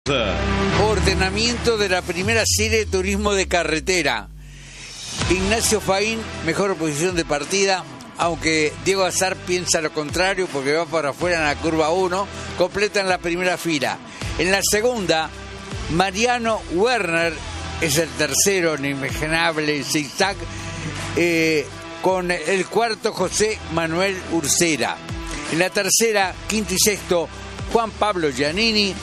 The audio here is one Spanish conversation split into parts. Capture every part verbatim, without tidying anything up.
Ordenamiento de la primera serie de turismo de carretera. Ignacio Faín, mejor posición de partida, aunque Diego Azar piensa lo contrario porque va para afuera en la curva uno, completan la primera fila. En la segunda, Mariano Werner es el tercero, inimaginable zigzag, eh, con el cuarto José Manuel Ursera. En la tercera, quinto y sexto, Juan Pablo Giannini,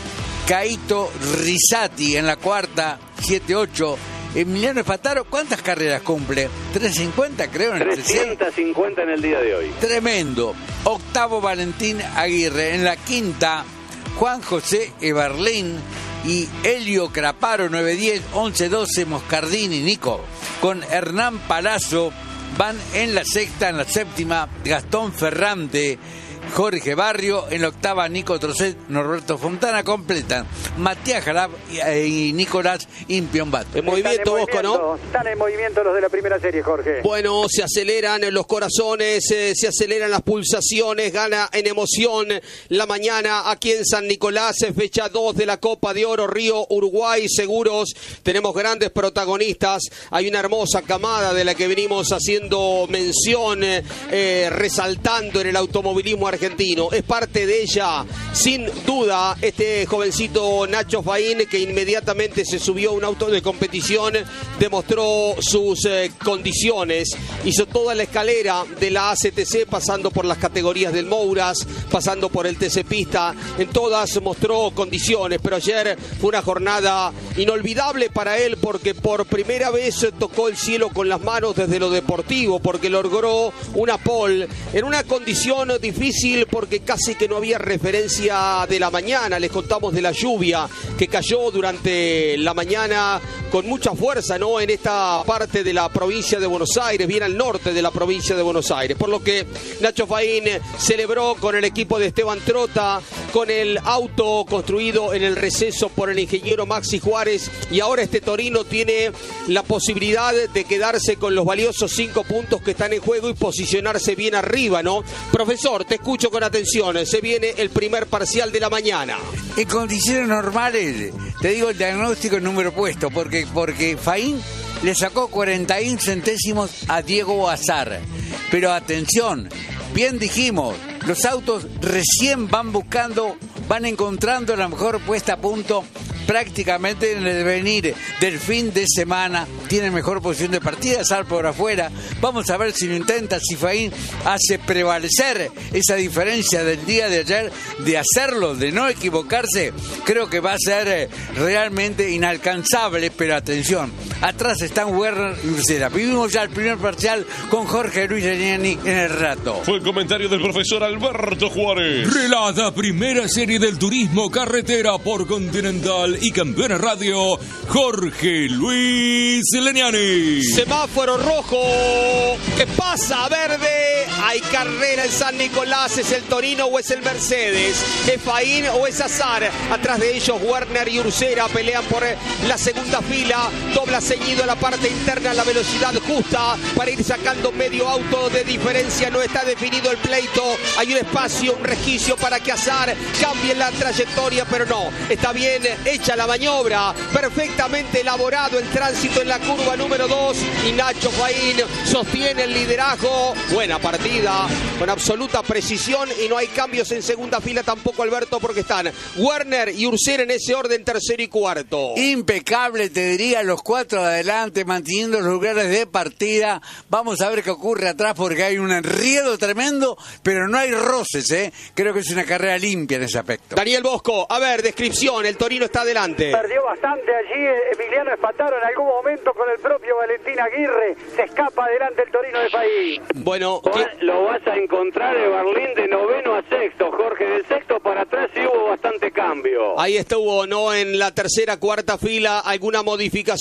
Caito Rizzati en la cuarta, siete ocho. Emiliano Espataro, ¿cuántas carreras cumple? trescientos cincuenta, creo, en el trescientos cincuenta en el día de hoy. Tremendo. Octavo, Valentín Aguirre. En la quinta, Juan José Eberlín y Helio Craparo, nueve diez, once doce, Moscardini, Nico. Con Hernán Palazzo van en la sexta, en la séptima, Gastón Ferrante, Jorge Barrio, en la octava Nico Trocet, Norberto Fontana, completan Matías Jalab y, y Nicolás Impiombat. En movimiento, Bosco, ¿no? Están en movimiento los de la primera serie, Jorge. Bueno, se aceleran los corazones, eh, se aceleran las pulsaciones, gana en emoción la mañana aquí en San Nicolás, fecha dos de la Copa de Oro Río Uruguay Seguros. Tenemos grandes protagonistas, hay una hermosa camada de la que venimos haciendo mención, eh, resaltando en el automovilismo argentino. Argentino. Es parte de ella, sin duda, este jovencito Nacho Faín, que inmediatamente se subió a un auto de competición, demostró sus eh, condiciones, hizo toda la escalera de la A C T C, pasando por las categorías del Mouras, pasando por el T C Pista, en todas mostró condiciones, pero ayer fue una jornada inolvidable para él, porque por primera vez tocó el cielo con las manos desde lo deportivo, porque logró una pole en una condición difícil, porque casi que no había referencia de la mañana. Les contamos de la lluvia que cayó durante la mañana con mucha fuerza, ¿no?, en esta parte de la provincia de Buenos Aires, bien al norte de la provincia de Buenos Aires, por lo que Nacho Faín celebró con el equipo de Esteban Trota, con el auto construido en el receso por el ingeniero Maxi Juárez, y ahora este Torino tiene la posibilidad de quedarse con los valiosos cinco puntos que están en juego y posicionarse bien arriba, ¿no? Profesor, te escucho con atención, se viene el primer parcial de la mañana. En condiciones normales, te digo el diagnóstico en número puesto, porque, porque Faín le sacó cuarenta y uno centésimos a Diego Azar. Pero atención, bien dijimos, los autos recién van buscando, van encontrando la mejor puesta a punto prácticamente en el devenir del fin de semana. Tiene mejor posición de partida, sal por afuera. Vamos a ver si lo intenta, si Faín hace prevalecer esa diferencia del día de ayer, de hacerlo, de no equivocarse. Creo que va a ser realmente inalcanzable, pero atención, atrás están Werner y Ursera. Vivimos ya el primer parcial con Jorge Luis Legnani en el rato. Fue el comentario del profesor Alberto Juárez. Relata primera serie del turismo carretera por Continental y Campeones Radio, Jorge Luis Legnani. Semáforo rojo, ¿qué pasa? A verde, hay carrera en San Nicolás. ¿Es el Torino o es el Mercedes? ¿Es Faín o es Azar? Atrás de ellos Werner y Ursera pelean por la segunda fila. Dobla ceñido a la parte interna, la velocidad justa para ir sacando medio auto de diferencia. No está definido el pleito, hay un espacio, un resquicio para que Azar cambie la trayectoria, pero no, está bien hecha la maniobra, perfectamente elaborado el tránsito en la curva número dos, y Nacho Faín sostiene el liderazgo. Buena partida, con absoluta precisión, y no hay cambios en segunda fila tampoco, Alberto, porque están Werner y Ursera en ese orden, tercero y cuarto. Impecable, te diría, los cuatro adelante, manteniendo los lugares de partida. Vamos a ver qué ocurre atrás, porque hay un enredo tremendo, pero no hay roces, ¿eh? Creo que es una carrera limpia en ese aspecto. Daniel Bosco, a ver, descripción, el Torino está adelante. Perdió bastante allí Emiliano Espataro en algún momento con el propio Valentín Aguirre. Se escapa adelante el Torino de Faín. Bueno, ¿qué? Lo vas a encontrar en Berlín de noveno a sexto, Jorge. Del sexto para atrás sí hubo bastante cambio. Ahí estuvo, ¿no? En la tercera, cuarta fila, alguna modificación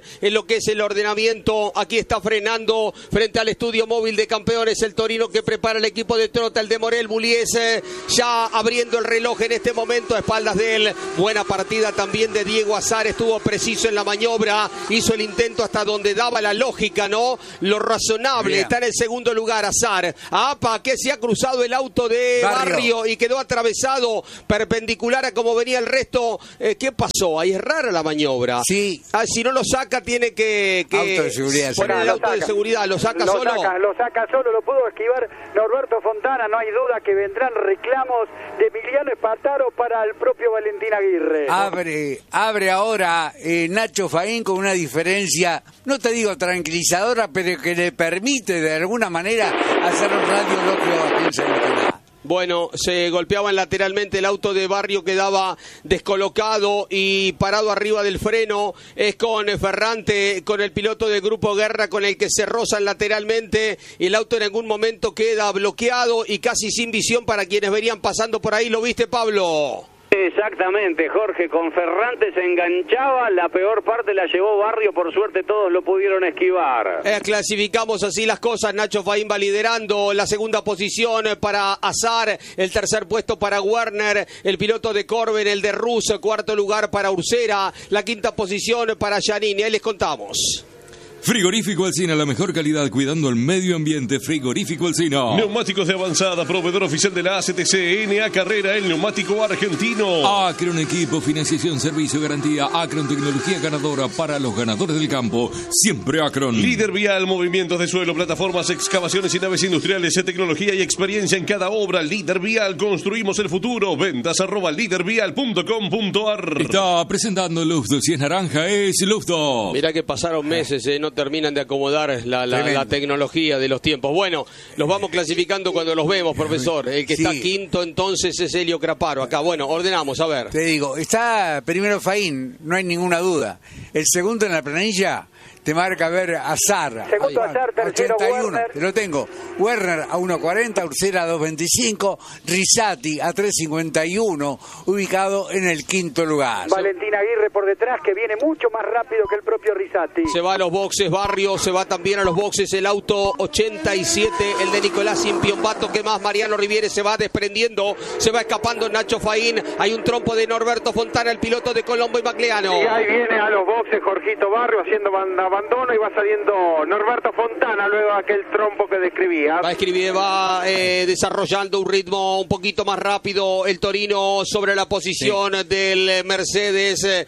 en lo que es el ordenamiento. Aquí está frenando frente al estudio móvil de campeones el Torino que prepara el equipo de Trota, el de Morel Bullies, ya abriendo el reloj en este momento a espaldas de él. Buena partida también de Diego Azar, estuvo preciso en la maniobra, hizo el intento hasta donde daba la lógica, ¿no? Lo razonable. Está en el segundo lugar Azar. Apa, que se ha cruzado el auto de Barrio, Barrio y quedó atravesado perpendicular a como venía el resto. Eh, ¿Qué pasó? Ahí es rara la maniobra. Sí. Ah, si no lo saca, tiene que, que auto de seguridad, poner el auto saca. de seguridad. ¿Lo saca lo solo? Saca, lo saca solo, lo pudo esquivar Norberto Fontana. No hay duda que vendrán reclamos de Emiliano Espataro para el propio Valentín Aguirre. Abre, abre ahora eh, Nacho Faín con una diferencia, no te digo tranquilizadora, pero que le permite de alguna manera hacer un radio lógico a quien se le. Bueno, se golpeaban lateralmente, el auto de Barrio quedaba descolocado y parado arriba del freno. Es con Ferrante, con el piloto del Grupo Guerra, con el que se rozan lateralmente. Y el auto en algún momento queda bloqueado y casi sin visión para quienes venían pasando por ahí. ¿Lo viste, Pablo? Exactamente, Jorge, con Ferrante se enganchaba, la peor parte la llevó Barrio, por suerte todos lo pudieron esquivar. Eh, clasificamos así las cosas, Nacho Faín va liderando la segunda posición para Azar, el tercer puesto para Werner, el piloto de Corben, el de Rus, cuarto lugar para Ursera, la quinta posición para Giannini, ahí les contamos. Frigorífico Alsina, la mejor calidad cuidando el medio ambiente. Frigorífico Alsina. Neumáticos de avanzada, proveedor oficial de la A C T C, N A Carrera, el neumático argentino. Acron Equipo, financiación, servicio, garantía. Acron Tecnología ganadora para los ganadores del campo. Siempre Acron. Líder vial, movimientos de suelo, plataformas, excavaciones y naves industriales, tecnología y experiencia en cada obra. Líder vial, construimos el futuro. Ventas arroba lídervial punto com punto ar. Está presentando Lufto. Si es naranja, es Lufto. Mirá que pasaron meses, eh, no terminan de acomodar la, la, la tecnología de los tiempos. Bueno, los vamos clasificando cuando los vemos, profesor. El que sí. Está quinto entonces es Helio Craparo. Acá, bueno, ordenamos, a ver. Te digo, está primero Faín, no hay ninguna duda. El segundo en la planilla te marca a ver Azar. Segundo Azar, tercero ochenta y uno, Werner. te lo tengo. Werner a uno cuarenta, Ursera a dos veinticinco, Risati a tres cincuenta y uno, ubicado en el quinto lugar. Valentín Aguirre por detrás, que viene mucho más rápido que el propio Risati. Se va a los boxes Barrio, se va también a los boxes el auto ochenta y siete, el de Nicolás Impiombato, que más Mariano Riviere se va desprendiendo, se va escapando Nacho Faín, hay un trompo de Norberto Fontana, el piloto de Colombo y Macleano. Y ahí viene a los boxes Jorgito Barrio haciendo banda abandono y va saliendo Norberto Fontana luego de aquel trompo que describía. Va a escribir, va eh, desarrollando un ritmo un poquito más rápido el Torino sobre la posición sí. del Mercedes eh,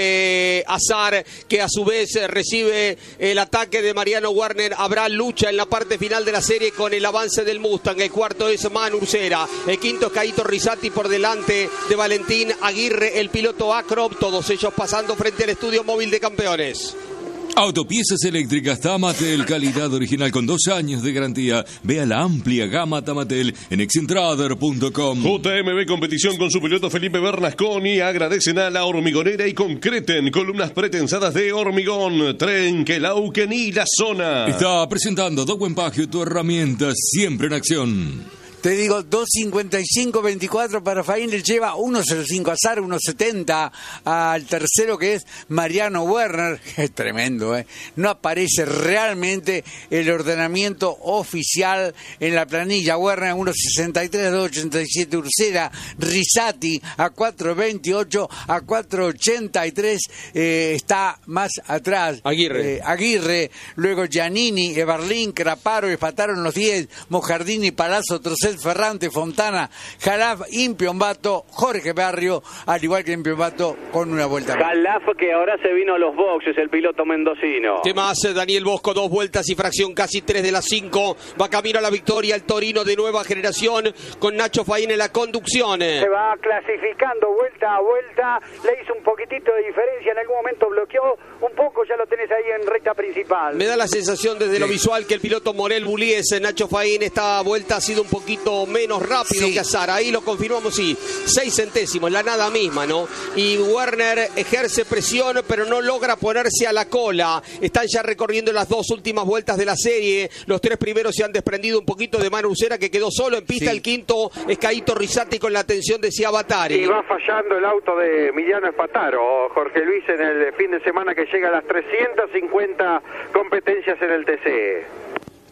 de Azar, que a su vez eh, recibe el ataque de Mariano Werner. Habrá lucha en la parte final de la serie con el avance del Mustang. El cuarto es Manu Ursera, el quinto es Caito Risati por delante de Valentín Aguirre, el piloto Acron, todos ellos pasando frente al estudio móvil de campeones. Autopiezas eléctricas Tamatel, calidad original con dos años de garantía. Vea la amplia gama Tamatel en excentrader punto com. J M B Competición con su piloto Felipe Bernasconi agradecen a la hormigonera y concreten columnas pretensadas de hormigón, Trenquelauquen y la zona. Está presentando Dowen Pagio, tu herramienta siempre en acción. Te digo, dos cincuenta y cinco veinticuatro para Faín, le lleva uno cero cinco Azar, uno setenta al tercero que es Mariano Werner. Es tremendo, ¿eh? No aparece realmente el ordenamiento oficial en la planilla. Werner uno sesenta y tres, dos ochenta y siete Ursera, Risati a cuatro veintiocho, a cuatro ochenta y tres eh, está más atrás. Aguirre. Eh, Aguirre, luego Giannini, Eberlín, Craparo, empataron los diez, Mojardini, Palazzo, Trocel, Ferrante, Fontana, Jalaf, Impiombato, Jorge Barrio, al igual que Impiombato con una vuelta más. Jalaf, que ahora se vino a los boxes, el piloto mendocino. ¿Qué más? Daniel Bosco, dos vueltas y fracción, casi tres de las cinco. Va camino a la victoria el Torino de nueva generación con Nacho Faín en la conducción. Se va clasificando vuelta a vuelta, le hizo un poquitito de diferencia, en algún momento bloqueó un poco, ya lo tenés ahí en recta principal. Me da la sensación desde sí. lo visual que el piloto Morel Bullies, Nacho Faín, esta vuelta ha sido un poquito poquito menos rápido sí. que Azar. Ahí lo confirmamos, sí. Seis centésimos, la nada misma, ¿no? Y Werner ejerce presión, pero no logra ponerse a la cola. Están ya recorriendo las dos últimas vueltas de la serie. Los tres primeros se han desprendido un poquito de Manu Ursera, que quedó solo en pista. Sí. El quinto es Caíto Rizzati con la atención de Ciabatari. Y va fallando el auto de Emiliano Espataro, Jorge Luis, en el fin de semana que llega a las trescientas cincuenta competencias en el T C.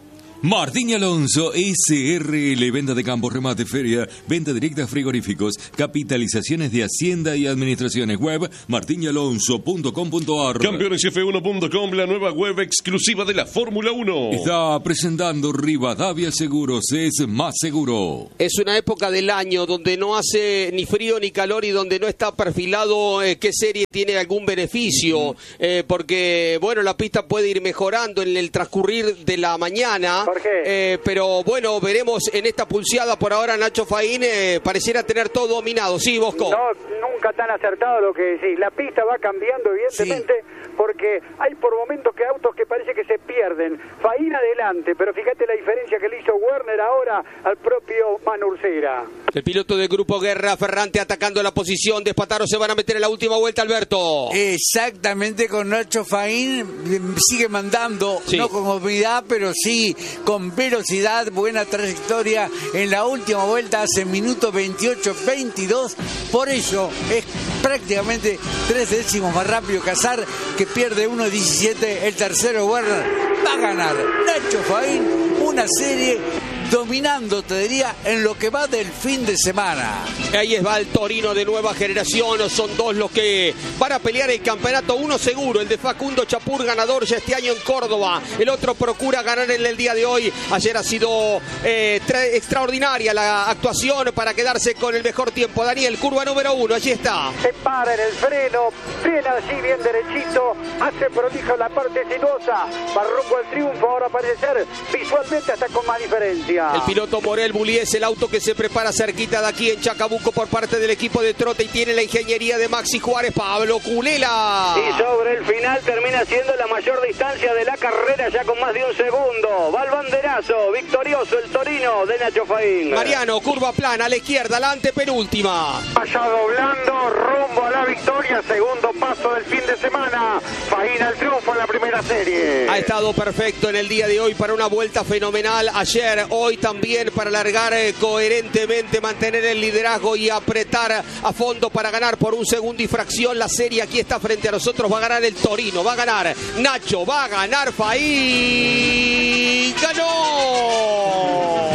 Martín Alonso, S R L, venta de campos, remate, feria, venta directa, frigoríficos, capitalizaciones de Hacienda y administraciones. Web martin y alonso punto com punto a r. Campeones F uno punto com, la nueva web exclusiva de la Fórmula uno. Está presentando Rivadavia Seguros, es más seguro. Es una época del año donde no hace ni frío ni calor y donde no está perfilado eh, qué serie tiene algún beneficio, mm. eh, porque, bueno, la pista puede ir mejorando en el transcurrir de la mañana. Eh, pero bueno, veremos en esta pulseada. Por ahora Nacho Faín eh, pareciera tener todo dominado. Sí, Bosco. No, nunca tan acertado lo que decís. La pista va cambiando evidentemente, sí. porque hay por momentos que autos que parece que se pierden. Faín adelante, pero fíjate la diferencia que le hizo Werner ahora al propio Manu Ursera. El piloto del Grupo Guerra, Ferrante atacando la posición de Espataro. Se van a meter en la última vuelta, Alberto. Exactamente, con Nacho Faín sigue mandando, sí. no con movilidad, pero sí con velocidad, buena trayectoria en la última vuelta, hace minuto veintiocho veintidós, por eso es prácticamente tres décimos más rápido que Azar, que pierde uno diecisiete, el tercero Werner. Va a ganar Nacho Faín una serie dominando, te diría, en lo que va del fin de semana. Ahí va el Torino de nueva generación, son dos los que van a pelear el campeonato, uno seguro, el de Facundo Chapur, ganador ya este año en Córdoba, el otro procura ganar en el día de hoy. Ayer ha sido eh, extraordinaria la actuación para quedarse con el mejor tiempo. Daniel, curva número uno, allí está. Se para en el freno, frena así bien derechito, hace prolijo la parte sinuosa, va rumbo al triunfo, ahora parece ser visualmente hasta con más diferencia. El piloto Morel Bulli es el auto que se prepara cerquita de aquí en Chacabuco por parte del equipo de Trote y tiene la ingeniería de Maxi Juárez. Pablo Culela. Y sobre el final termina siendo la mayor distancia de la carrera, ya con más de un segundo. Va el banderazo, victorioso el Torino de Nacho Faín. Mariano, curva plana a la izquierda, la antepenúltima. Vaya doblando, rumbo a la victoria, segundo paso del fin de semana. Faín al triunfo en la primera serie. Ha estado perfecto en el día de hoy para una vuelta fenomenal. Ayer, hoy también para largar eh, coherentemente, mantener el liderazgo y apretar a fondo para ganar por un segundo y fracción la serie. Aquí está frente a nosotros, va a ganar el Torino, va a ganar Nacho, va a ganar Faín. ¡Ganó!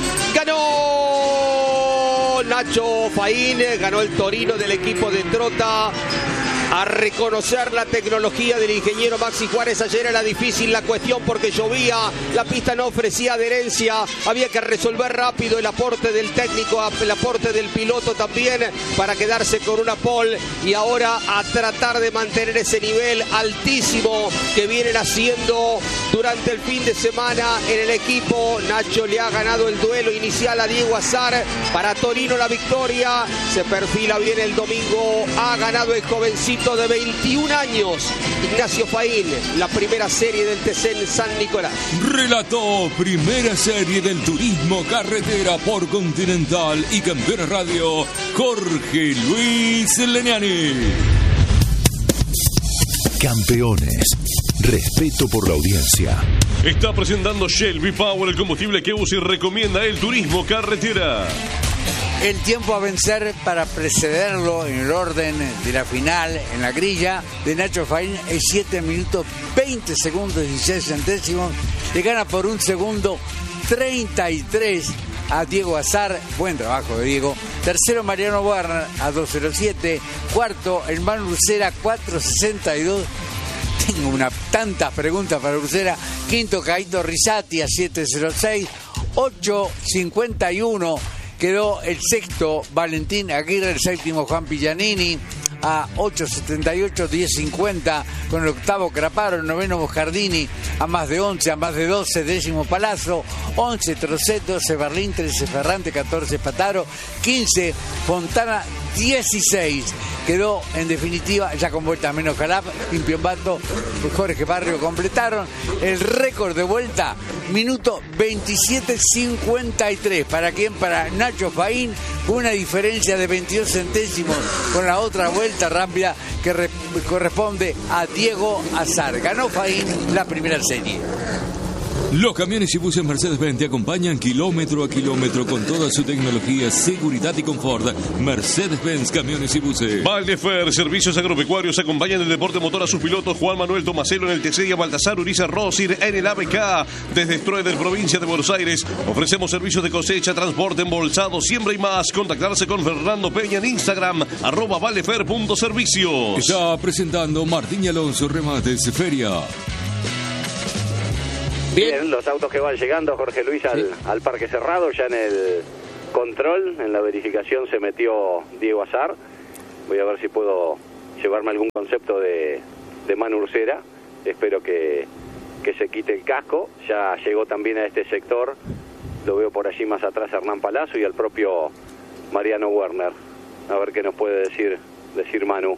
¡Ganó! Nacho Faín, ganó el Torino del equipo de Trota. A reconocer la tecnología del ingeniero Maxi Juárez. Ayer era difícil la cuestión porque llovía, la pista no ofrecía adherencia, había que resolver rápido el aporte del técnico, el aporte del piloto también para quedarse con una pole, y ahora a tratar de mantener ese nivel altísimo que vienen haciendo durante el fin de semana en el equipo. Nacho le ha ganado el duelo inicial a Diego Azar. Para Torino la victoria, se perfila bien el domingo, ha ganado el jovencito de veintiún años, Ignacio Faín, la primera serie del T C en San Nicolás. Relató primera serie del turismo carretera por Continental y Campeones Radio, Jorge Luis Leniani. Campeones, respeto por la audiencia. Está presentando Shell V-Power, el combustible que usa y recomienda el turismo carretera. El tiempo a vencer para precederlo en el orden de la final, en la grilla de Nacho Faín, es siete minutos veinte segundos y dieciséis centésimos. Le gana por un segundo treinta y tres a Diego Azar. Buen trabajo de Diego. Tercero, Mariano Werner a dos cero siete. Cuarto, el Manu Ursera cuatro sesenta y dos. Tengo una, tantas preguntas para Ursera. Quinto, Caíto Rizzati a siete cero seis. ocho cincuenta y uno. Quedó el sexto, Valentín Aguirre, el séptimo, Juan Pillanini, a ocho setenta y ocho, diez cincuenta, con el octavo Craparo, el noveno Boscardini, a más de once, a más de doce, décimo Palazzo, once Trocet, doce Berlín, trece Ferrante, catorce Pataro, quince Fontana, dieciséis quedó en definitiva, ya con vueltas menos Calaf, Impiombato, Jorge Barrio completaron el récord de vuelta, minuto veintisiete cincuenta y tres. ¿Para quién? Para Nacho Faín, con una diferencia de veintidós centésimos con la otra vuelta rápida que re- corresponde a Diego Azar. Ganó Faín la primera serie. Los camiones y buses Mercedes-Benz te acompañan kilómetro a kilómetro con toda su tecnología, seguridad y confort. Mercedes-Benz Camiones y Buses. Valdefer, servicios agropecuarios, acompañan el deporte motor a sus pilotos Juan Manuel Tomaselo en el T C y a Baltasar Uriza Rosir en el A B K. Desde Stroeder, provincia de Buenos Aires, ofrecemos servicios de cosecha, transporte, embolsado, siembra y más. Contactarse con Fernando Peña en Instagram, arroba valdefer.servicios. Está presentando Martín y Alonso Remates Feria. Bien. Bien, los autos que van llegando, Jorge Luis, al, sí. al Parque Cerrado, ya en el control, en la verificación se metió Diego Azar. Voy a ver si puedo llevarme algún concepto de, de Manu Ursera. Espero que, que se quite el casco. Ya llegó también a este sector, lo veo por allí más atrás, Hernán Palazzo y al propio Mariano Werner. A ver qué nos puede decir, decir Manu.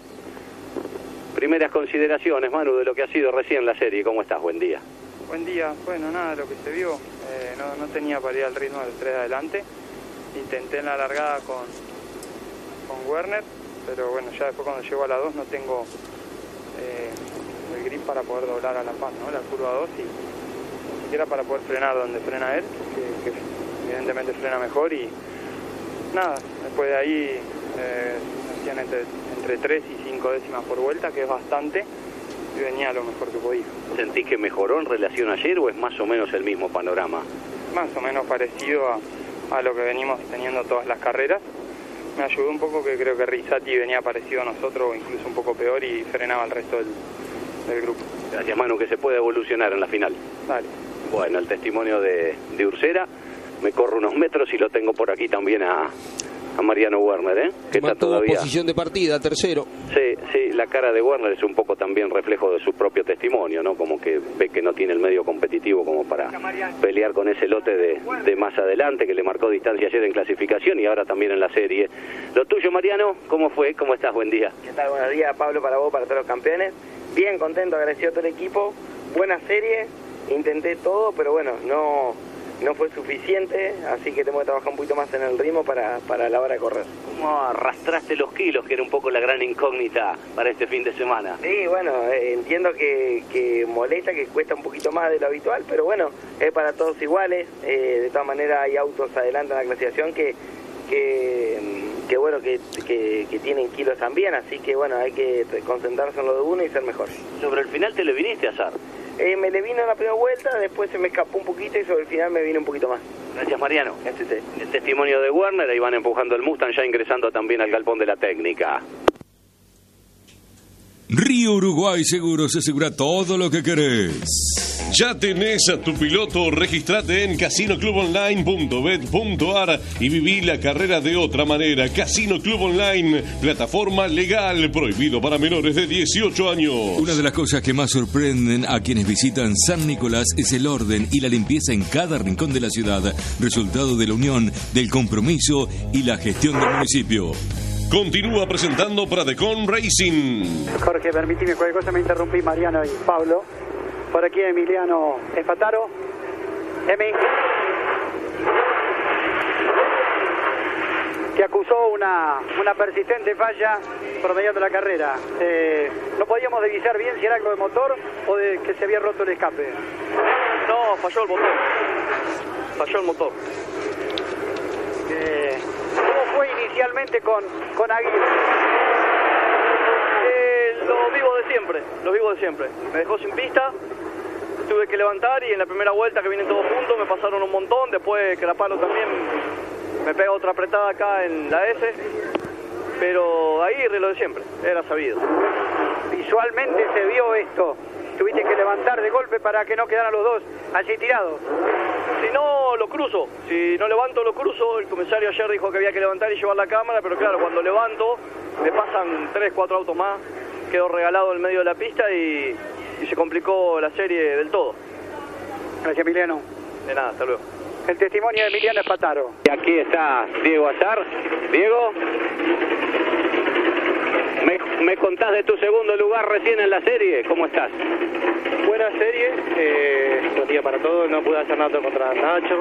Primeras consideraciones, Manu, de lo que ha sido recién la serie. ¿Cómo estás? Buen día. Buen día. Bueno, nada, lo que se vio, eh, no, no tenía para ir al ritmo de los tres de adelante. Intenté en la largada con, con Werner, pero bueno, ya después cuando llego a la dos no tengo eh, el grip para poder doblar a la paz, ¿no? La curva dos y ni siquiera para poder frenar donde frena él, que, que evidentemente frena mejor y nada, después de ahí eh, hacían entre, entre tres y cinco décimas por vuelta, que es bastante. Y venía lo mejor que podía. ¿Sentís que mejoró en relación a ayer o es más o menos el mismo panorama? Más o menos parecido a, a lo que venimos teniendo todas las carreras. Me ayudó un poco que creo que Rizzati venía parecido a nosotros o incluso un poco peor y frenaba al resto del, del grupo. Gracias, Manu, que se puede evolucionar en la final. Dale. Bueno, el testimonio de, de Ursera, me corro unos metros y lo tengo por aquí también a... a Mariano Werner, ¿eh? Que está todavía... posición de partida, tercero. Sí, sí, la cara de Werner es un poco también reflejo de su propio testimonio, ¿no? Como que ve que no tiene el medio competitivo como para pelear con ese lote de, de más adelante, que le marcó distancia ayer en clasificación y ahora también en la serie. Lo tuyo, Mariano, ¿cómo fue? ¿Cómo estás? Buen día. ¿Qué tal? Buenos días, Pablo, para vos, para todos los campeones. Bien, contento, agradecido a todo el equipo. Buena serie, intenté todo, pero bueno, no... no fue suficiente, así que tengo que trabajar un poquito más en el ritmo para, para la hora de correr. ¿Cómo arrastraste los kilos, que era un poco la gran incógnita para este fin de semana? Sí, bueno, eh, entiendo que, que molesta, que cuesta un poquito más de lo habitual, pero bueno, es para todos iguales. Eh, de todas maneras hay autos adelante en la clasificación que, que, que bueno, que, que, que tienen kilos también, así que bueno, hay que concentrarse en lo de uno y ser mejor. Sobre el final te le viniste a Azar. Eh, me le vino en la primera vuelta, después se me escapó un poquito y sobre el final me vino un poquito más. Gracias, Mariano. Este, este. El testimonio de Werner, ahí van empujando el Mustang, ya ingresando también al galpón de la técnica. Río Uruguay Seguros asegura todo lo que querés. Ya tenés a tu piloto, registrate en casino club online punto bet punto ar y viví la carrera de otra manera. Casino Club Online, plataforma legal, prohibido para menores de dieciocho años. Una de las cosas que más sorprenden a quienes visitan San Nicolás es el orden y la limpieza en cada rincón de la ciudad, resultado de la unión, del compromiso y la gestión del municipio. Continúa presentando Pradecon Racing. Jorge, permíteme cualquier cosa, me interrumpí, Mariano y Pablo. Por aquí Emiliano Espataro. Emi. Que acusó una, una persistente falla promediando la carrera. Eh, no podíamos divisar bien si era algo de motor o de que se había roto el escape. No, falló el motor. Falló el motor. Eh, ¿Cómo fue inicialmente con, con Aguirre? Eh, lo vivo de siempre, lo vivo de siempre. Me dejó sin pista, tuve que levantar y en la primera vuelta que vienen todos juntos me pasaron un montón. Después Crapano también me pega otra apretada acá en la S. Pero Aguirre lo de siempre, era sabido. Visualmente se vio esto. Tuviste que levantar de golpe para que no quedaran los dos allí tirados. Si no, lo cruzo. Si no levanto, lo cruzo. El comisario ayer dijo que había que levantar y llevar la cámara, pero claro, cuando levanto, me pasan tres, cuatro autos más. Quedó regalado en medio de la pista y, y se complicó la serie del todo. Gracias, Emiliano. De nada, hasta luego. El testimonio de Emiliano Espataro. Y aquí está Diego Azar. Diego. Me, me contás de tu segundo lugar recién en la serie, ¿cómo estás? Buena serie, eh, buen día para todos, no pude hacer nada contra Nacho.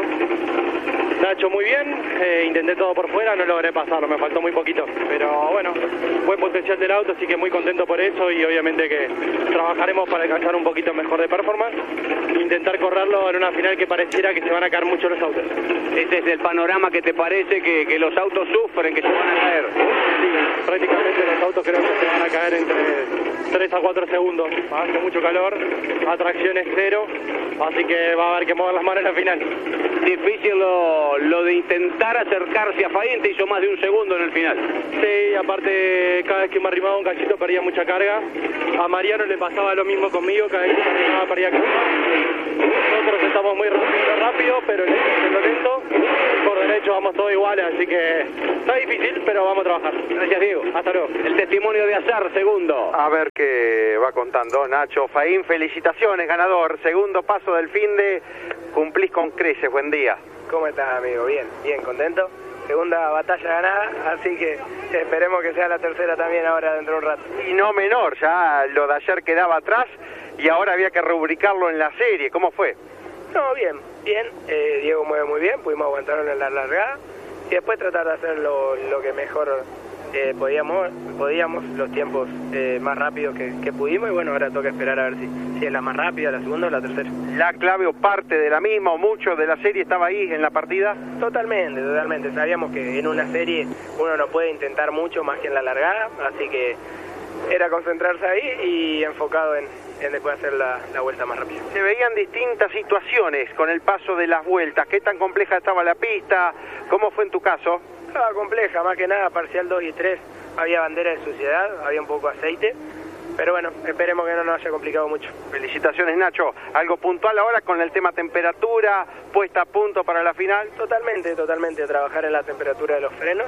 Nacho muy bien, eh, intenté todo por fuera, no logré pasarlo, me faltó muy poquito. Pero bueno, buen potencial del auto, así que muy contento por eso y obviamente que trabajaremos para alcanzar un poquito mejor de performance. Intentar correrlo en una final que pareciera que se van a caer mucho los autos. Ese es el panorama que te parece, que, que los autos sufren, que se van a caer. Sí, prácticamente los autos creo que se van a caer entre tres a cuatro segundos. Hace mucho calor, atracción es cero, así que va a haber que mover las manos en la final. Difícil lo, lo de intentar acercarse a Faín, te hizo más de un segundo en el final. Sí, aparte cada vez que me arrimaba un cachito perdía mucha carga. A Mariano le pasaba lo mismo conmigo, cada vez que me arrimaba perdía carga. Nosotros estamos muy rápido, rápido pero lento, lento, lento. Por derecho vamos todos iguales, así que está difícil, pero vamos a trabajar. Gracias, Diego. Hasta luego. El testimonio de Azar, segundo. A ver qué va contando Nacho. Faín, felicitaciones, ganador. Segundo paso del fin de... Cumplís con creces, buen día. ¿Cómo estás, amigo? Bien, bien, contento. Segunda batalla ganada, así que esperemos que sea la tercera también ahora dentro de un rato. Y no menor, ya lo de ayer quedaba atrás y ahora había que rubricarlo en la serie. ¿Cómo fue? No, bien, bien. Eh, Diego mueve muy bien, pudimos aguantar en la largada y después tratar de hacer lo, lo que mejor eh, podíamos, podíamos, los tiempos eh, más rápidos que, que pudimos y bueno, ahora toca esperar a ver si, si es la más rápida, la segunda o la tercera. ¿La clave o parte de la misma o mucho de la serie estaba ahí en la partida? Totalmente, totalmente. Sabíamos que en una serie uno no puede intentar mucho más que en la largada, así que era concentrarse ahí y enfocado en, en después hacer la, la vuelta más rápida. Se veían distintas situaciones con el paso de las vueltas. ¿Qué tan compleja estaba la pista? ¿Cómo fue en tu caso? Estaba compleja, más que nada, parcial dos y tres, había bandera de suciedad, había un poco de aceite, pero bueno, esperemos que no nos haya complicado mucho. Felicitaciones, Nacho. ¿Algo puntual ahora con el tema temperatura, puesta a punto para la final? Totalmente, totalmente, trabajar en la temperatura de los frenos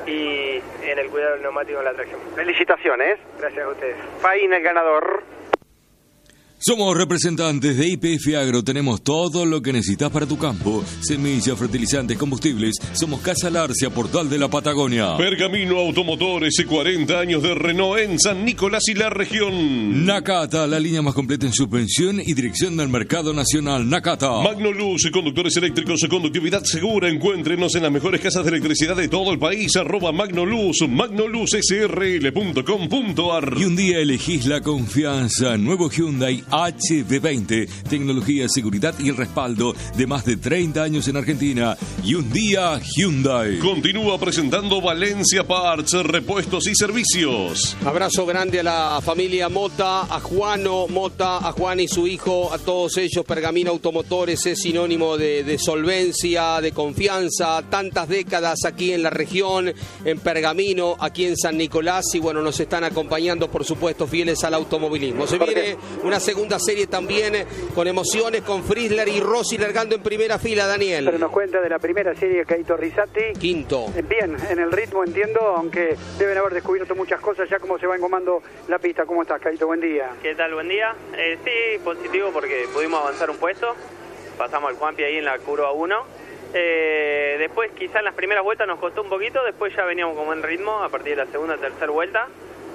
y en el cuidado del neumático en la tracción. Felicitaciones. Gracias a ustedes. Faín, el ganador. Somos representantes de I P F Agro, tenemos todo lo que necesitas para tu campo. Semillas, fertilizantes, combustibles. Somos Casa Larcia, Portal de la Patagonia. Pergamino Automotores y cuarenta años de Renault en San Nicolás y la región. Nakata, la línea más completa en suspensión y dirección del mercado nacional. Nakata. Magnoluz, conductores eléctricos, conductividad segura. Encuéntrenos en las mejores casas de electricidad de todo el país. Arroba Magnoluz, magnoluz s r l punto com punto a r. Y un día elegís la confianza. Nuevo Hyundai H D veinte, tecnología, seguridad y el respaldo de más de treinta años en Argentina. Y un día Hyundai. Continúa presentando Valencia Parts, repuestos y servicios. Abrazo grande a la familia Mota, a Juano Mota, a Juan y su hijo, a todos ellos. Pergamino Automotores es sinónimo de, de solvencia, de confianza, tantas décadas aquí en la región, en Pergamino, aquí en San Nicolás, y bueno, nos están acompañando, por supuesto, fieles al automovilismo. Se viene una segunda serie también con emociones, con Frizzler y Rossi largando en primera fila, Daniel. Pero nos cuenta de la primera serie, Caito Rizzati. Quinto. Bien, en el ritmo entiendo, aunque deben haber descubierto muchas cosas ya como se va engomando la pista. ¿Cómo estás, Caito? Buen día. ¿Qué tal? Buen día. Eh, sí, positivo porque pudimos avanzar un puesto. Pasamos al Juanpi ahí en la curva uno. Eh, después quizás en las primeras vueltas nos costó un poquito, después ya veníamos con buen ritmo a partir de la segunda, tercera vuelta.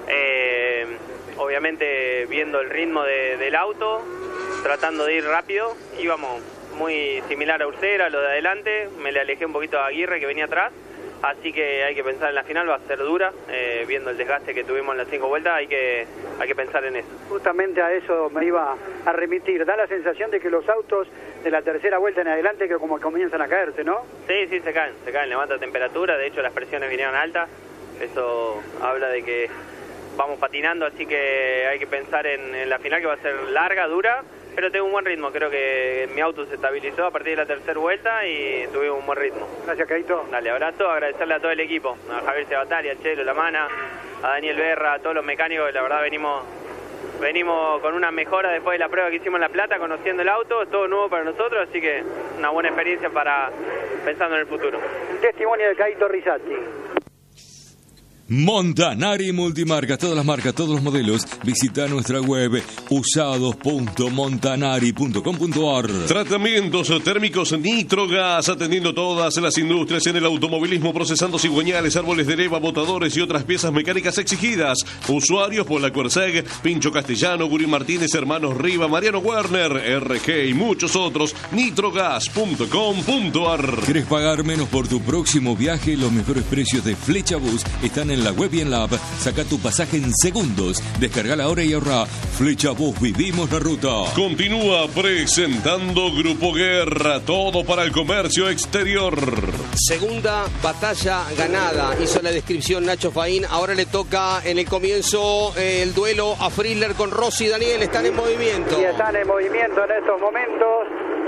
Eh, obviamente viendo el ritmo de, del auto, tratando de ir rápido, íbamos muy similar a Ursera, lo de adelante, me le alejé un poquito a Aguirre que venía atrás, así que hay que pensar en la final, va a ser dura, eh, viendo el desgaste que tuvimos en las cinco vueltas, hay que, hay que pensar en eso. Justamente a eso me iba a remitir, da la sensación de que los autos de la tercera vuelta en adelante que como comienzan a caerse, ¿no? Sí, sí, se caen, se caen, levanta temperatura, de hecho las presiones vinieron altas, eso habla de que vamos patinando, así que hay que pensar en, en la final, que va a ser larga, dura, pero tengo un buen ritmo. Creo que mi auto se estabilizó a partir de la tercera vuelta y tuvimos un buen ritmo. Gracias, Caito. Dale, abrazo, agradecerle a todo el equipo, a Javier Sebatari, al Chelo, la Mana, a Daniel Berra, a todos los mecánicos, que la verdad venimos venimos con una mejora después de la prueba que hicimos en La Plata, conociendo el auto, es todo nuevo para nosotros, así que una buena experiencia para pensando en el futuro. Testimonio de Caito Rizzati. Montanari Multimarcas, todas las marcas, todos los modelos. Visita nuestra web usados punto montanari punto com punto ar. Tratamientos térmicos Nitrogas, atendiendo todas las industrias en el automovilismo, procesando cigüeñales, árboles de leva, botadores y otras piezas mecánicas exigidas. Usuarios por la Cuerseg, Pincho Castellano, Guri Martínez, Hermanos Riva, Mariano Werner, R G y muchos otros. nitrogas punto com punto ar. ¿Querés pagar menos por tu próximo viaje? Los mejores precios de Flecha Bus están en la web y en la app. Saca tu pasaje en segundos. Descargala ahora y ahorra. Flecha Bus, vivimos la ruta. Continúa presentando Grupo Guerra, todo para el comercio exterior. Segunda batalla ganada. Hizo la descripción Nacho Faín. Ahora le toca en el comienzo eh, el duelo a Friedler con Rossi. Daniel, están en movimiento. Y están en movimiento en estos momentos.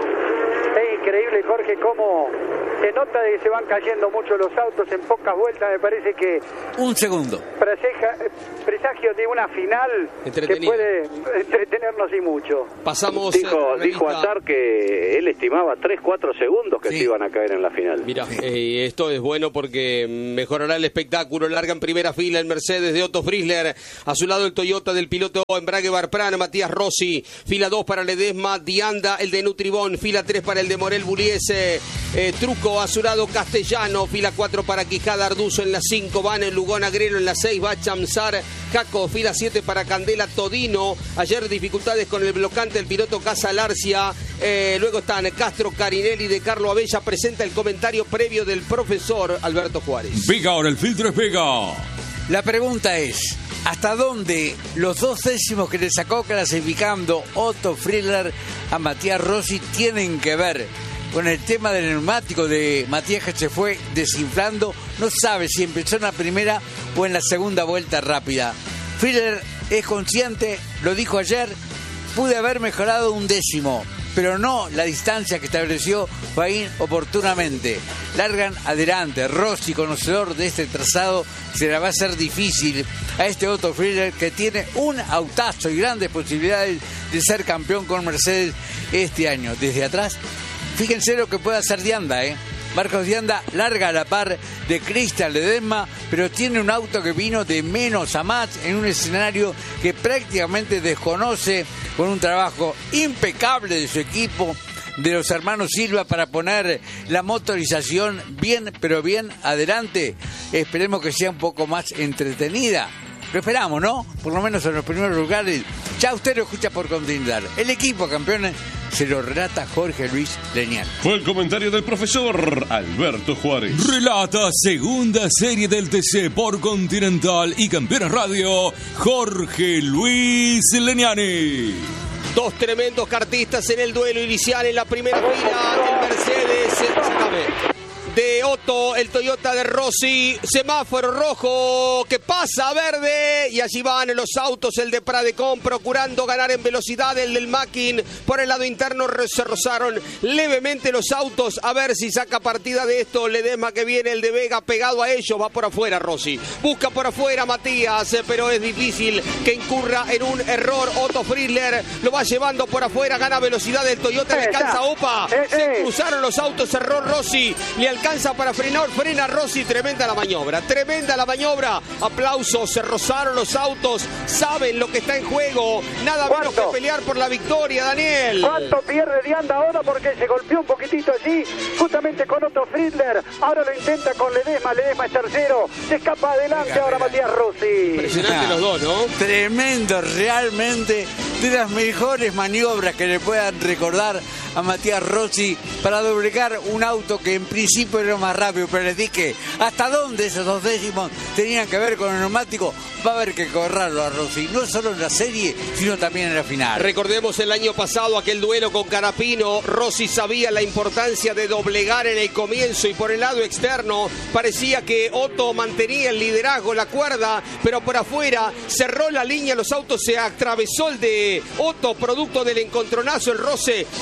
Es increíble, Jorge, cómo se nota de que se van cayendo mucho los autos en pocas vueltas. Me parece que un segundo presagia, presagio de una final que puede entretenernos y mucho. Pasamos. Dijo, dijo Azar que él estimaba tres, cuatro segundos que sí. se iban a caer en la final. Mira, eh, esto es bueno porque mejorará el espectáculo. Larga en primera fila el Mercedes de Otto Friedler. A su lado el Toyota del piloto Embrague Barpran, Matías Rossi. Fila dos para Ledesma, Dianda, el de Nutribón. Fila tres para el de Morel Buliese. Eh, Truco a su lado Castellano. Fila cuatro para Quijada, Arduzo en la cinco. Van en Lugón, Agrelo en la seis. Va Chamsar, Jaco. Fila siete para Candela, Todino. Ayer dificultades con el blocante el piloto Casa Larcia. Eh, luego están Castro, Carinelli, de Carlo Abella. Presenta el comentario previo del profesor Alberto Juárez. Vega, ahora el filtro es Vega. La pregunta es, ¿hasta dónde los dos décimos que le sacó clasificando Otto Friedler a Matías Rossi tienen que ver con el tema del neumático de Matías, que se fue desinflando? No sabe si empezó en la primera o en la segunda vuelta rápida. Friedler es consciente, lo dijo ayer, pude haber mejorado un décimo, pero no la distancia que estableció Faín oportunamente. Largan adelante. Rossi, conocedor de este trazado, se la va a hacer difícil a este Otto Friedler, que tiene un autazo y grandes posibilidades de ser campeón con Mercedes este año. Desde atrás, fíjense lo que puede hacer Dianda, ¿eh? Marcos Dianda larga a la par de Cristian Ledesma, pero tiene un auto que vino de menos a más en un escenario que prácticamente desconoce, con un trabajo impecable de su equipo, de los hermanos Silva, para poner la motorización bien, pero bien adelante. Esperemos que sea un poco más entretenida. Lo esperamos, ¿no? Por lo menos en los primeros lugares. Ya usted lo escucha por Continental. El equipo campeones se lo relata Jorge Luis Leñán. Fue el comentario del profesor Alberto Juárez. Relata segunda serie del T C por Continental y Campeones Radio, Jorge Luis Leñani. Dos tremendos kartistas en el duelo inicial en la primera fila. El Mercedes, sácame, de Otto, el Toyota de Rossi. Semáforo rojo que pasa a verde y allí van los autos. El de Pradecom procurando ganar en velocidad. El del Mackin por el lado interno, se rozaron levemente los autos. A ver si saca partida de esto Ledesma, que viene el de Vega pegado a ellos. Va por afuera Rossi, busca por afuera Matías, pero es difícil que incurra en un error. Otto Friedler lo va llevando por afuera, gana velocidad el Toyota, le alcanza Opa, se cruzaron los autos, cerró Rossi, le alcanza para frenar, frena Rossi. Tremenda la maniobra, tremenda la maniobra. Aplausos, se rozaron los autos, saben lo que está en juego, nada menos que pelear por la victoria, Daniel. ¿Cuánto pierde Dianda ahora? Porque se golpeó un poquitito allí, justamente con Otto Friedler. Ahora lo intenta con Ledesma, Ledesma es tercero, se escapa adelante. Venga, ahora venga. Matías Rossi. Impresionante los dos, ¿no? Tremendo, realmente, de las mejores maniobras que le puedan recordar a Matías Rossi para doblegar un auto que en principio era más rápido, pero les dije, ¿hasta dónde esos dos décimos tenían que ver con el neumático? Va a haber que correrlo a Rossi, no solo en la serie, sino también en la final. Recordemos el año pasado aquel duelo con Carapino. Rossi sabía la importancia de doblegar en el comienzo y por el lado externo parecía que Otto mantenía el liderazgo, la cuerda, pero por afuera cerró la línea, los autos, se atravesó el de Otto, producto del encontronazo. El roce merece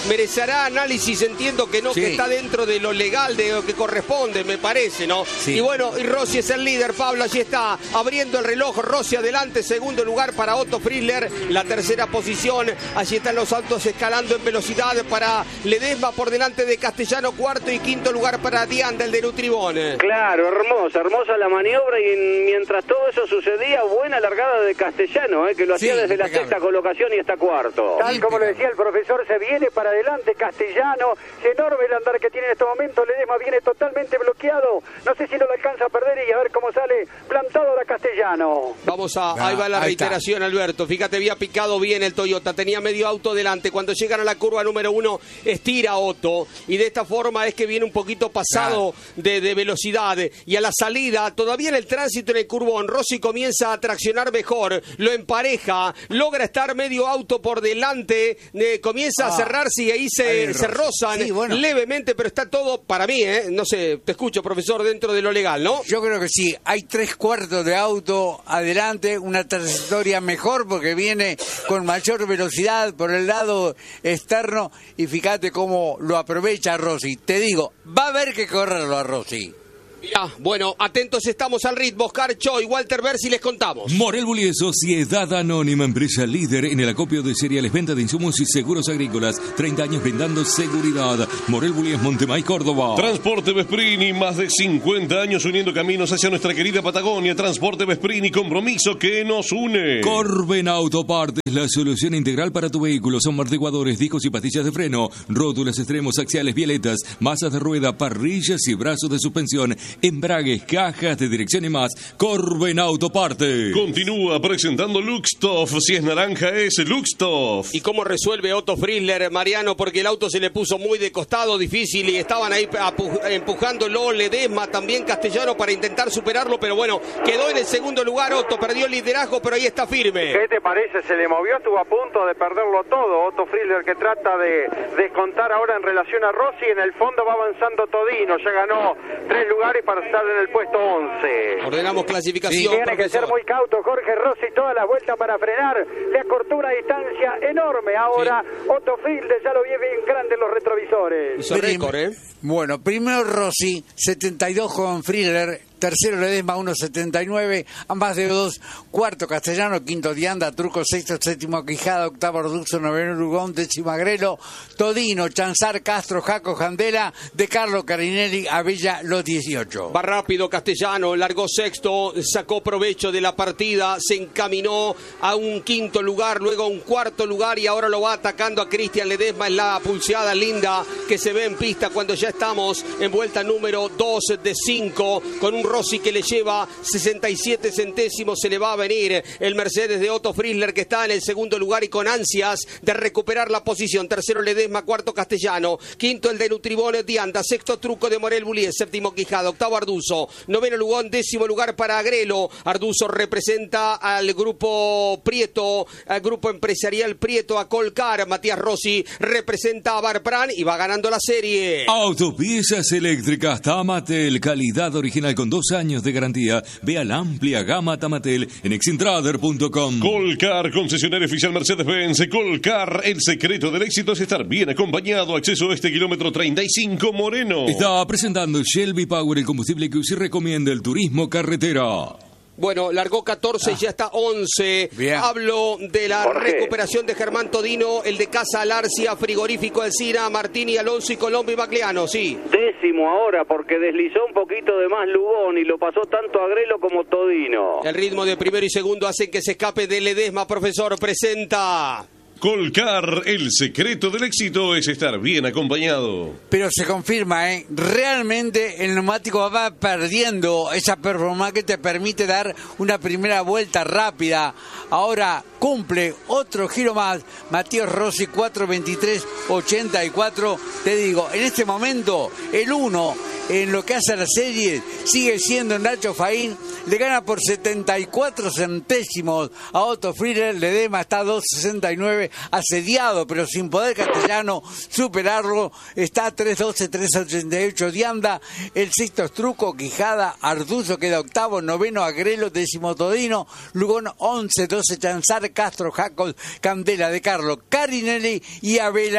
se hará análisis, entiendo que no, Sí. que está dentro de lo legal, de lo que corresponde, me parece, ¿no? Sí. Y bueno, y Rossi es el líder, Pablo, allí está abriendo el reloj, Rossi adelante, segundo lugar para Otto Friedler, la tercera posición, allí están los autos escalando en velocidad para Ledesma por delante de Castellano, cuarto y quinto lugar para Dianda, el de Nutribón. Claro, hermosa, hermosa la maniobra y mientras todo eso sucedía, buena largada de Castellano, eh, que lo hacía Sí, desde la impecable. sexta colocación y está cuarto. Tal como lo decía el profesor, se viene para adelante Castellano, es enorme el andar que tiene en este momento, Ledesma viene totalmente bloqueado, no sé si no lo alcanza a perder y a ver cómo sale plantado ahora Castellano. Vamos a, Ah, ahí va la ahí está. reiteración, Alberto. Fíjate, había picado bien el Toyota, tenía medio auto delante. Cuando llegan a la curva número uno, estira Otto. Y de esta forma es que viene un poquito pasado de, de velocidad. Y a la salida, todavía en el tránsito en el curbón, Rossi comienza a traccionar mejor, lo empareja, logra estar medio auto por delante, eh, comienza a Ah, cerrarse y ahí ahí se, el se Rossi. rozan Sí, bueno. levemente, pero está todo para mí, ¿eh? No sé, te escucho, profesor, dentro de lo legal, ¿no? Yo creo que sí, hay tres cuartos de auto adelante, una trayectoria mejor porque viene con mayor velocidad por el lado externo y fíjate cómo lo aprovecha Rossi. Te digo, va a haber que correrlo a Rossi. Ya, bueno, atentos estamos al ritmo. Oscar Choy, Walter Bersi, les contamos. Morel Bullies, Sociedad Anónima, empresa líder en el acopio de cereales, venta de insumos y seguros agrícolas. treinta años brindando seguridad. Morel Bullies, Montemay, Córdoba. Transporte Vesprini, más de cincuenta años uniendo caminos hacia nuestra querida Patagonia. Transporte Vesprini, compromiso que nos une. Corben Autopartes, la solución integral para tu vehículo. Son amortiguadores, discos y pastillas de freno, rótulas, extremos, axiales, violetas, masas de rueda, parrillas y brazos de suspensión, embragues, cajas de dirección y más. Corben Autopartes. Continúa presentando Luxtoff. Si es naranja, es Luxtoff. ¿Y cómo resuelve Otto Friedler, Mariano? Porque el auto se le puso muy de costado, difícil, y estaban ahí apu- empujándolo Ledesma, también Castellano, para intentar superarlo, pero bueno, quedó en el segundo lugar. Otto perdió el liderazgo, pero ahí está firme. ¿Qué te parece? Se le movió, estuvo a punto de perderlo todo. Otto Friedler, que trata de descontar ahora en relación a Rossi. En el fondo va avanzando Todino, ya ganó tres lugares para estar en el puesto once. Ordenamos clasificación, Sí, tiene que profesor. ser muy cauto Jorge Rossi, todas las vueltas para frenar, le acortó una distancia enorme ahora, Otto Friedler ya lo vi bien grande en los retrovisores. Hizo récord, ¿eh? Bueno, primero Rossi, setenta y dos con Friedler, tercero Ledesma, uno setenta y nueve, ambas de dos, cuarto Castellano, quinto Dianda, Truco, sexto, séptimo Quijada, octavo Arduzo, noveno Urugón, décimo Agrelo, Todino, Chanzar, Castro, Jaco, Jandela, De Carlo, Carinelli, Avella, los dieciocho. Va rápido Castellano, largó sexto, sacó provecho de la partida, se encaminó a un quinto lugar, luego a un cuarto lugar y ahora lo va atacando a Cristian Ledesma en la pulseada linda que se ve en pista cuando ya estamos en vuelta número dos de cinco, con un Rossi que le lleva sesenta y siete centésimos. Se le va a venir el Mercedes de Otto Friedler, que está en el segundo lugar y con ansias de recuperar la posición. Tercero Ledesma, cuarto Castellano, quinto el de Nutribón Dianda, sexto Truco de Morel Bullies, séptimo Quijada, octavo Arduzo, noveno Lugón, décimo lugar para Agrelo. Arduzo representa al grupo Prieto, al grupo empresarial Prieto, a Colcar. Matías Rossi representa a Barpran y va ganando la serie. Autopiezas eléctricas Tamatel, calidad original con dos años de garantía. Vea la amplia gama Tamatel en exintrader punto com. Colcar, concesionario oficial Mercedes-Benz. Colcar, el secreto del éxito es estar bien acompañado. Acceso a este kilómetro treinta y cinco Moreno. Está presentando Shelby Power, el combustible que usted recomienda el turismo carretera. Bueno, largó catorce y ya está once. Bien. Hablo de la Jorge. recuperación de Germán Todino, el de Casa Alarcia, Frigorífico Alcina, Martini, Alonso y Colombo y Bagliano, sí. Décimo ahora porque deslizó un poquito de más Lugón y lo pasó tanto Agrelo como Todino. El ritmo de primero y segundo hacen que se escape de Ledesma. Profesor, presenta. Colcar, el secreto del éxito es estar bien acompañado. Pero se confirma, ¿eh? Realmente el neumático va perdiendo esa performance que te permite dar una primera vuelta rápida. Ahora cumple otro giro más. Matías Rossi, cuatro veintitrés ochenta y cuatro. Te digo, en este momento, el uno en lo que hace a la serie sigue siendo Nacho Faín. Le gana por setenta y cuatro centésimos a Otto Friedler. Ledesma está a dos sesenta y nueve, asediado, pero sin poder Castellano superarlo. Está a tres doce, tres ochenta y ocho Dianda. El sexto es Truco, Quijada, Arduzo queda octavo, noveno Agrelo, décimo Todino, Lugón once, doce Chanzar, Castro, Jacos, Candela, De Carlo, Carinelli y Avela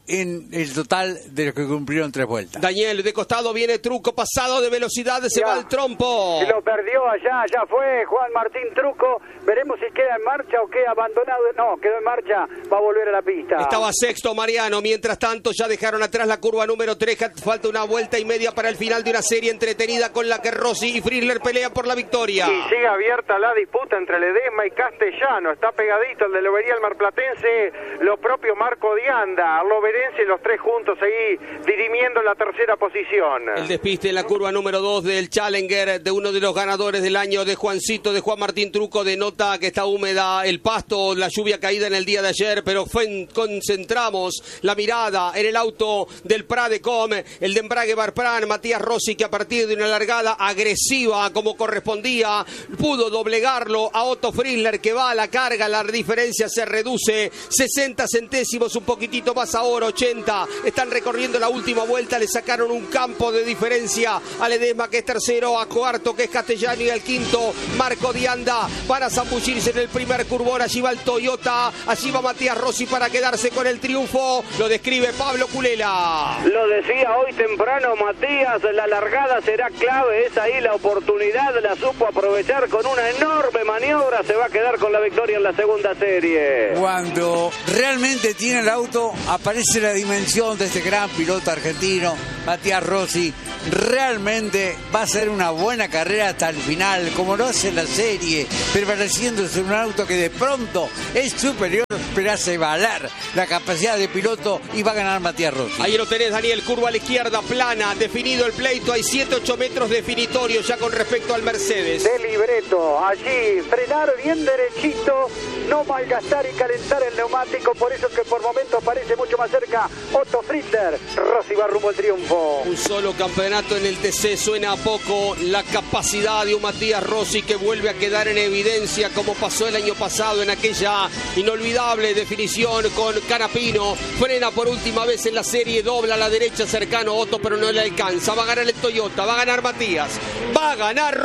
en el total de los que cumplieron tres vueltas. Daniel, de costado viene Truco, pasado de velocidad, se Ya. va al trompo. Y lo perdió allá, ya fue Juan Martín Truco. Veremos si queda en marcha o queda abandonado. No, quedó en marcha, va a volver a la pista. Estaba sexto Mariano, mientras tanto ya dejaron atrás la curva número tres, falta una vuelta y media para el final de una serie entretenida con la que Rossi y Frizzler pelean por la victoria. Y sigue abierta la disputa entre Ledesma y Castellano, está pegadito el de Lobería, el marplatense, lo propio Marco Dianda, Loberense, los tres juntos ahí dirimiendo la tercera posición. El despiste en la curva número dos del Challenger de uno de los ganadores del año de Juancito, de Juan Martín Truco, denota que está húmeda el pasto, la lluvia caída en el día de ayer, pero fue, concentramos la mirada en el auto del Pradecom, el de Embrague Barpran, Matías Rossi, que a partir de una largada agresiva como correspondía, pudo doblegarlo a Otto Frizzler, que va a la carga, la diferencia se reduce, sesenta centésimos, un poquitito más ahora, ochenta, están recorriendo la última vuelta, le sacaron un campo de diferencia a Ledesma, que es tercero, a cuarto, que es Castellano, y al quinto, Marco Dianda, para zambullirse en el primer curvón. Allí va el Toyota, allí va Matías Rossi para quedarse con el triunfo, lo describe Pablo Culela. Lo decía hoy temprano Matías, la largada será clave, es ahí la oportunidad, la supo aprovechar con una enorme maniobra, se va a quedar con la victoria en la segunda serie. Cuando realmente tiene el auto, aparece la dimensión de este gran piloto argentino, Matías Rossi. Realmente va a ser una buena carrera hasta el final, como lo hace la serie, prevaleciéndose un auto que de pronto es superior, pero hace valer la capacidad de piloto y va a ganar Matías Rossi. Ahí lo tenés, Daniel, curva a la izquierda, plana, definido el pleito, hay siete ocho metros definitorios ya con respecto al Mercedes. De libreto, allí frenar bien derechito, no malgastar y calentar el neumático, por eso es que por momentos parece mucho más cerca Otto Frizzler. Rossi va rumbo al triunfo. Un solo campeonato en el T C, suena a poco la capacidad de un Matías Rossi que vuelve a quedar en evidencia como pasó el año pasado en aquella inolvidable definición con Canapino. Frena por última vez en la serie, dobla a la derecha cercano a Otto, pero no le alcanza. Va a ganar el Toyota, va a ganar Matías, va a ganar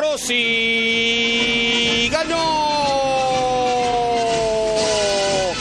Rossi. ¡Ganó!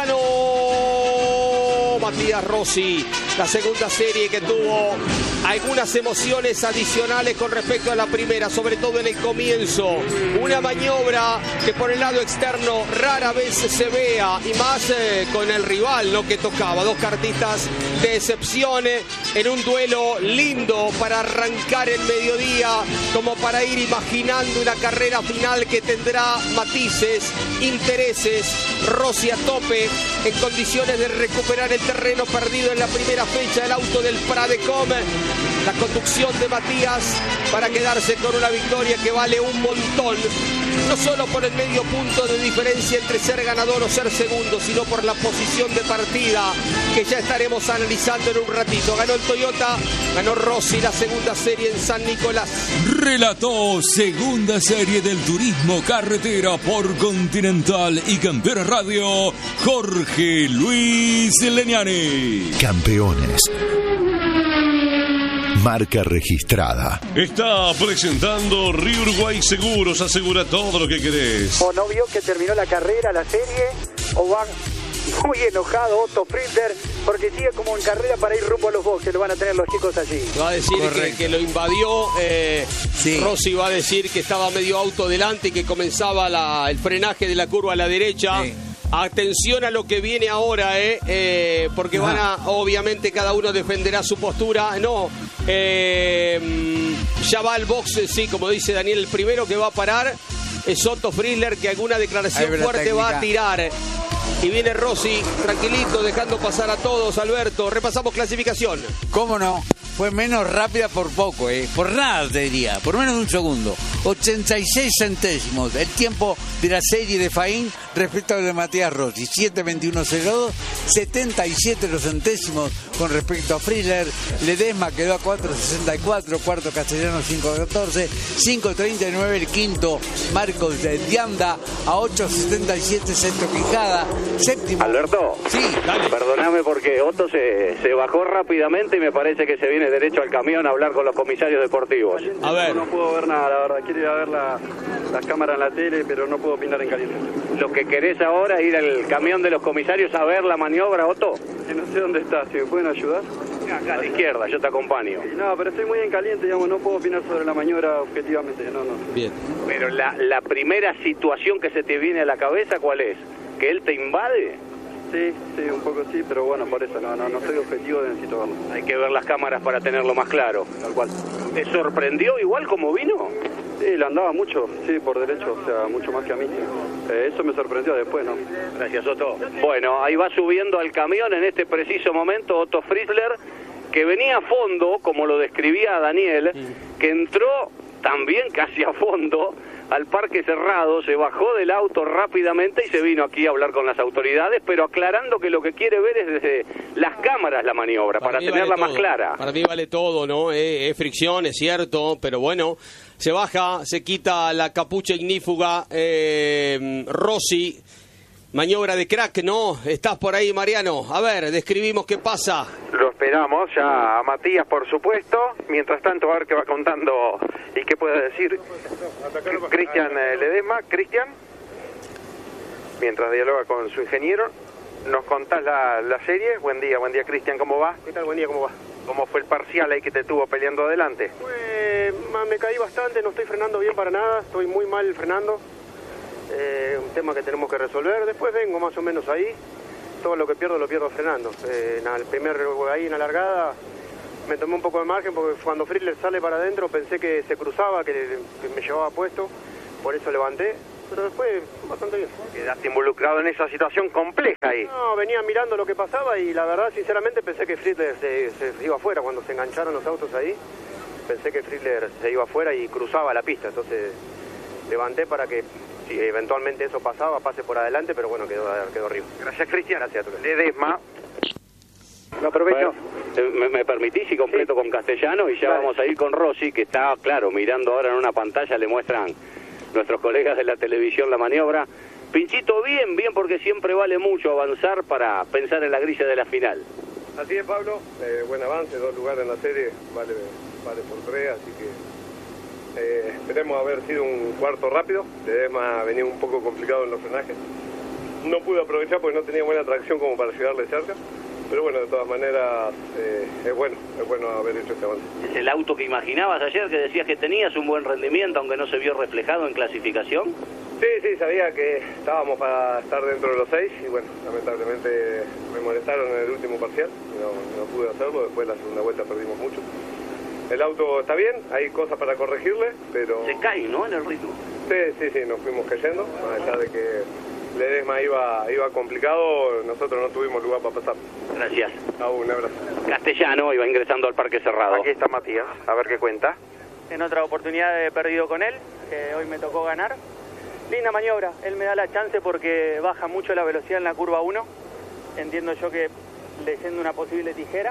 ¡Ganó Matías Rossi! La segunda serie que tuvo algunas emociones adicionales con respecto a la primera, sobre todo en el comienzo. Una maniobra que por el lado externo rara vez se vea, y más eh, con el rival, ¿no?, que tocaba. Dos cartitas de excepción eh, en un duelo lindo para arrancar el mediodía, como para ir imaginando una carrera final que tendrá matices, intereses. Rossi a tope, en condiciones de recuperar el terreno perdido en la primera fecha, el auto del Pradecom. La conducción de Matías para quedarse con una victoria que vale un montón, no solo por el medio punto de diferencia entre ser ganador o ser segundo, sino por la posición de partida que ya estaremos analizando en un ratito. Ganó el Toyota, ganó Rossi la segunda serie en San Nicolás. Relató segunda serie del turismo carretera por Continental y Campeones Radio, Jorge Luis Leñani. Campeones. Marca registrada. Está presentando Río Uruguay Seguros. Asegura todo lo que querés. ¿O no vio que terminó la carrera, la serie? ¿O va muy enojado Otto Frizzler porque sigue como en carrera para ir rumbo a los boxes? Lo van a tener los chicos allí. Va a decir que, que lo invadió. Eh, sí. Rossi va a decir que estaba medio auto delante y que comenzaba la, el frenaje de la curva a la derecha. Sí. Atención a lo que viene ahora, eh, eh, porque van a, obviamente cada uno defenderá su postura. No, eh, ya va al box, sí, como dice Daniel, el primero que va a parar es Otto Frizzler, que alguna declaración fuerte va a tirar. Y viene Rossi, tranquilito, dejando pasar a todos. Alberto, repasamos clasificación. ¿Cómo no? Fue menos rápida por poco, ¿eh? Por nada te diría, por menos de un segundo. ochenta y seis centésimos el tiempo de la serie de Faín respecto al de Matías Rossi. siete veintiuno cero dos, setenta y siete los centésimos con respecto a Frizzler. Ledesma quedó a cuatro sesenta y cuatro, cuarto Castellano cinco catorce, cinco treinta y nueve el quinto Marcos de Dianda, a ocho setenta y siete sexto Quijada, séptimo. Alberto, sí, dale. Perdóname porque Otto se, se bajó rápidamente y me parece que se viene derecho al camión a hablar con los comisarios deportivos. A ver. No puedo ver nada, la verdad. Quiero ir a ver la, la cámara en la tele, pero no puedo opinar en caliente. Lo que ¿querés ahora ir al camión de los comisarios a ver la maniobra, Otto? Que no sé dónde está, si me pueden ayudar. Acá a la izquierda, yo te acompaño. No, pero estoy muy en caliente, digamos, no puedo opinar sobre la maniobra objetivamente, no, no. Bien. Pero la, la primera situación que se te viene a la cabeza, ¿cuál es? ¿Que él te invade? Sí, sí, un poco sí, pero bueno, por eso no, no, no soy objetivo, necesito verlo. Hay que ver las cámaras para tenerlo más claro. Tal cual. ¿Te sorprendió igual como vino? Sí, le andaba mucho, sí, por derecho, o sea, mucho más que a mí. Eh, eso me sorprendió después, ¿no? Gracias, Otto. Bueno, ahí va subiendo al camión en este preciso momento Otto Frizzler, que venía a fondo, como lo describía Daniel, que entró también casi a fondo al parque cerrado, se bajó del auto rápidamente y se vino aquí a hablar con las autoridades, pero aclarando que lo que quiere ver es desde las cámaras la maniobra, para, para tenerla vale más todo. clara. Para mí vale todo, ¿no? Eh, es fricción, es cierto, pero bueno, se baja, se quita la capucha ignífuga, eh, Rossi, maniobra de crack, ¿no? Estás por ahí, Mariano. A ver, describimos qué pasa. Lo esperamos ya a Matías, por supuesto. Mientras tanto, a ver qué va contando y qué puede decir Cristian eh, Ledesma. Cristian, mientras dialoga con su ingeniero, nos contás la, la serie. Buen día, buen día, Cristian, ¿cómo va? ¿Qué tal? Buen día, ¿cómo va? ¿Cómo fue el parcial ahí que te tuvo peleando adelante? Pues, me caí bastante, no estoy frenando bien para nada, estoy muy mal frenando. Eh, un tema que tenemos que resolver. Después vengo más o menos ahí. Todo lo que pierdo lo pierdo frenando. Eh, en el primer ahí en la largada me tomé un poco de margen porque cuando Frizzler sale para adentro pensé que se cruzaba, que, que me llevaba puesto, por eso levanté, pero después bastante bien. Quedaste involucrado en esa situación compleja ahí. No, venía mirando lo que pasaba y la verdad sinceramente pensé que Frizzler se, se iba afuera cuando se engancharon los autos ahí. Pensé que Frizzler se iba afuera y cruzaba la pista, entonces levanté para que si eventualmente eso pasaba, pase por adelante, pero bueno, quedó, quedó arriba. Gracias, Cristian. Gracias a todos. Ledesma. Lo aprovecho. ¿Me, me permitís y completo sí. con castellano? Y ya vale. Vamos a ir con Rossi, que está, claro, mirando ahora en una pantalla, le muestran nuestros colegas de la televisión la maniobra. Pinchito, bien, bien, porque siempre vale mucho avanzar para pensar en la grilla de la final. Así es, Pablo. Eh, buen avance, dos lugares en la serie, vale, vale por tres, así que... Eh, esperemos haber sido un cuarto rápido. Ledesma venía un poco complicado en los frenajes. No pude aprovechar porque no tenía buena tracción como para llegarle cerca. Pero bueno, de todas maneras, eh, es bueno, es bueno haber hecho este avance. ¿Es el auto que imaginabas ayer, que decías que tenías un buen rendimiento, aunque no se vio reflejado en clasificación? Sí, sí, sabía que estábamos para estar dentro de los seis y bueno, lamentablemente me molestaron en el último parcial. No, no pude hacerlo, después de la segunda vuelta perdimos mucho. El auto está bien, hay cosas para corregirle, pero... Se cae, ¿no?, en el ritmo. Sí, sí, sí, nos fuimos cayendo, más allá de que Ledesma iba, iba complicado, nosotros no tuvimos lugar para pasar. Gracias. Ah, un abrazo. Castellano iba ingresando al parque cerrado. Aquí está Matías, a ver qué cuenta. En otra oportunidad he perdido con él, que hoy me tocó ganar. Linda maniobra, él me da la chance porque baja mucho la velocidad en la curva uno. Entiendo yo que leyendo una posible tijera.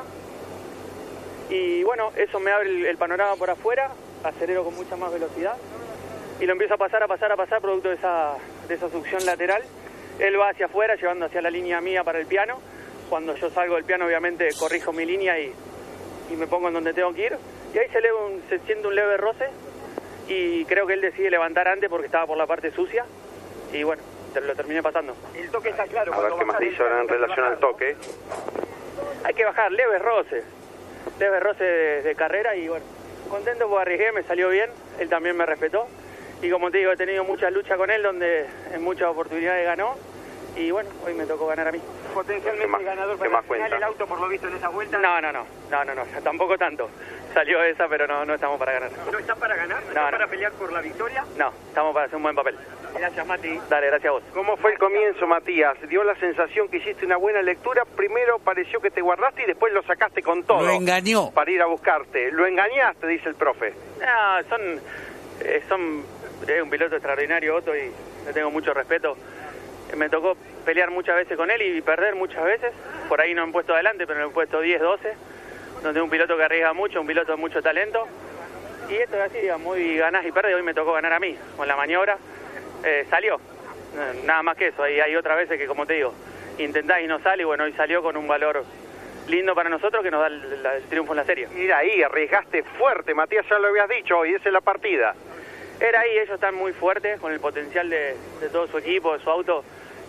Y bueno, eso me abre el, el panorama por afuera, acelero con mucha más velocidad y lo empiezo a pasar, a pasar, a pasar producto de esa, de esa succión lateral. Él va hacia afuera, llevando hacia la línea mía para el piano. Cuando yo salgo del piano, obviamente, corrijo mi línea y, y me pongo en donde tengo que ir. Y ahí se, leve un, se siente un leve roce y creo que él decide levantar antes porque estaba por la parte sucia y bueno, lo terminé pasando. El toque está claro. A ver qué más dice ahora en relación al toque. Hay que bajar, leves roces. Leves roces de, de carrera y bueno, contento porque arriesgué, me salió bien, él también me respetó y como te digo, he tenido muchas luchas con él donde en muchas oportunidades ganó y bueno, hoy me tocó ganar a mí. Potencialmente más, ganador para la final el auto por lo visto en esa vuelta. No, no, no, no, no, no, tampoco tanto. Salió esa, pero no, no estamos para ganar. ¿No está para ganar? ¿No, no está no. para pelear por la victoria? No, estamos para hacer un buen papel. Gracias, Mati. Dale, gracias a vos. ¿Cómo fue el comienzo, Matías? ¿Dio la sensación que hiciste una buena lectura? Primero pareció que te guardaste y después lo sacaste con todo. Lo engañó. Para ir a buscarte. Lo engañaste, dice el profe. No, son... Eh, son es un piloto extraordinario, Otto, y le tengo mucho respeto. Me tocó pelear muchas veces con él y perder muchas veces. Por ahí no me han puesto adelante, pero me han puesto diez, doce. Donde es un piloto que arriesga mucho, un piloto de mucho talento. Y esto es así, digamos, y ganás y perdés. Hoy me tocó ganar a mí con la maniobra. Eh, salió, nada más que eso. Hay, hay otras veces que, como te digo, intentás y no sale, y bueno, hoy salió con un valor lindo para nosotros que nos da el, el triunfo en la serie. Mira ahí, arriesgaste fuerte, Matías, ya lo habías dicho hoy, esa es la partida. Era ahí, ellos están muy fuertes con el potencial de, de todo su equipo, de su auto.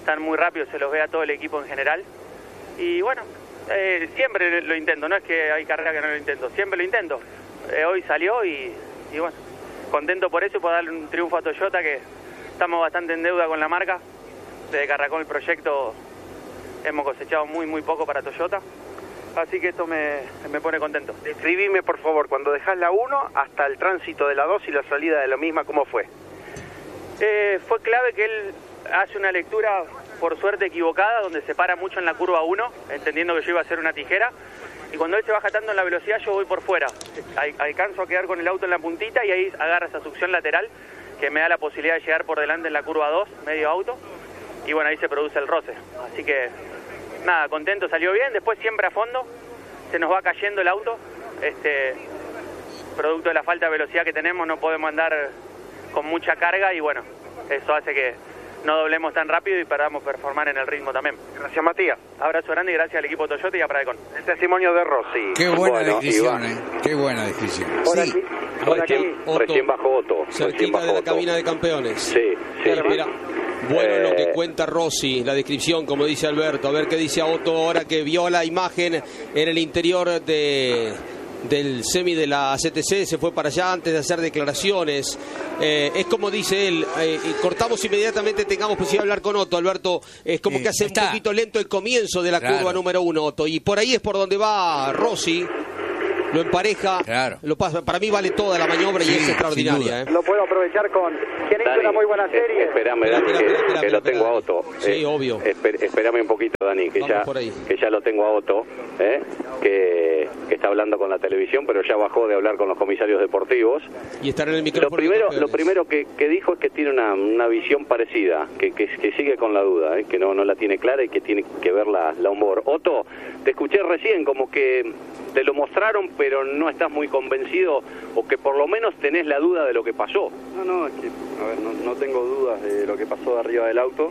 están muy rápidos, se los ve a todo el equipo en general. Y bueno, eh, siempre lo intento, no es que hay carrera que no lo intento, siempre lo intento. Eh, hoy salió y, y bueno, contento por eso y por darle un triunfo a Toyota, que estamos bastante en deuda con la marca. Desde que arrancó el proyecto hemos cosechado muy muy poco para Toyota, así que esto me, me pone contento. Describime por favor, cuando dejás la uno hasta el tránsito de la dos y la salida de la misma, ¿cómo fue? Eh, fue clave que él hace una lectura, por suerte equivocada, donde se para mucho en la curva uno, entendiendo que yo iba a hacer una tijera, y cuando él se baja tanto en la velocidad yo voy por fuera. Al, alcanzo a quedar con el auto en la puntita y ahí agarra esa succión lateral que me da la posibilidad de llegar por delante en la curva dos, medio auto, y bueno, ahí se produce el roce. Así que nada, contento, salió bien. Después siempre a fondo se nos va cayendo el auto, este producto de la falta de velocidad que tenemos, no podemos andar con mucha carga y bueno, eso hace que no doblemos tan rápido y podamos performar en el ritmo también. Gracias, Matías. Abrazo grande y gracias al equipo Toyota y a Pradecon. El testimonio de Rossi. Qué buena Bueno, descripción, Iván. eh. Qué buena descripción. Por Sí. aquí, por aquí. Recién, recién bajó Otto. Recién Cerquita bajó de la Otto. cabina de campeones. Sí, sí. Mira, bueno Eh, lo que cuenta Rossi, la descripción, como dice Alberto. A ver qué dice Otto ahora que vio la imagen en el interior de del semi de la C T C, se fue para allá antes de hacer declaraciones. Eh, es como dice él, eh, y cortamos inmediatamente, tengamos posibilidad de hablar con Otto, Alberto. Es como Eh, que hace está. un poquito lento el comienzo de la Claro. curva número uno, Otto. Y por ahí es por donde va Rossi. Lo empareja. Claro. Lo pasa, para mí vale toda la maniobra y Sí, es sin extraordinaria. duda. ¿eh? Lo puedo aprovechar con quien hizo Dani, una muy buena eh, serie. Espérame, Dani, Espera, que, espera, espera, que lo espera, tengo a espera. Otto. Sí, obvio. esper- espérame un poquito, Dani, que Vamos ya, por ahí. que ya lo tengo a Otto, ¿eh? que, que está hablando con la televisión, pero ya bajó de hablar con los comisarios deportivos. Y estar en el Lo micrófono. primero, de campeones. lo primero que, que dijo es que tiene una, una visión parecida, que, que, que sigue con la duda, ¿eh? que no, no la tiene clara y que tiene que ver la, la humor. Otto, te escuché recién como que te lo mostraron, pero no estás muy convencido, o que por lo menos tenés la duda de lo que pasó. No, no, es que, a ver, no, no tengo dudas de lo que pasó de arriba del auto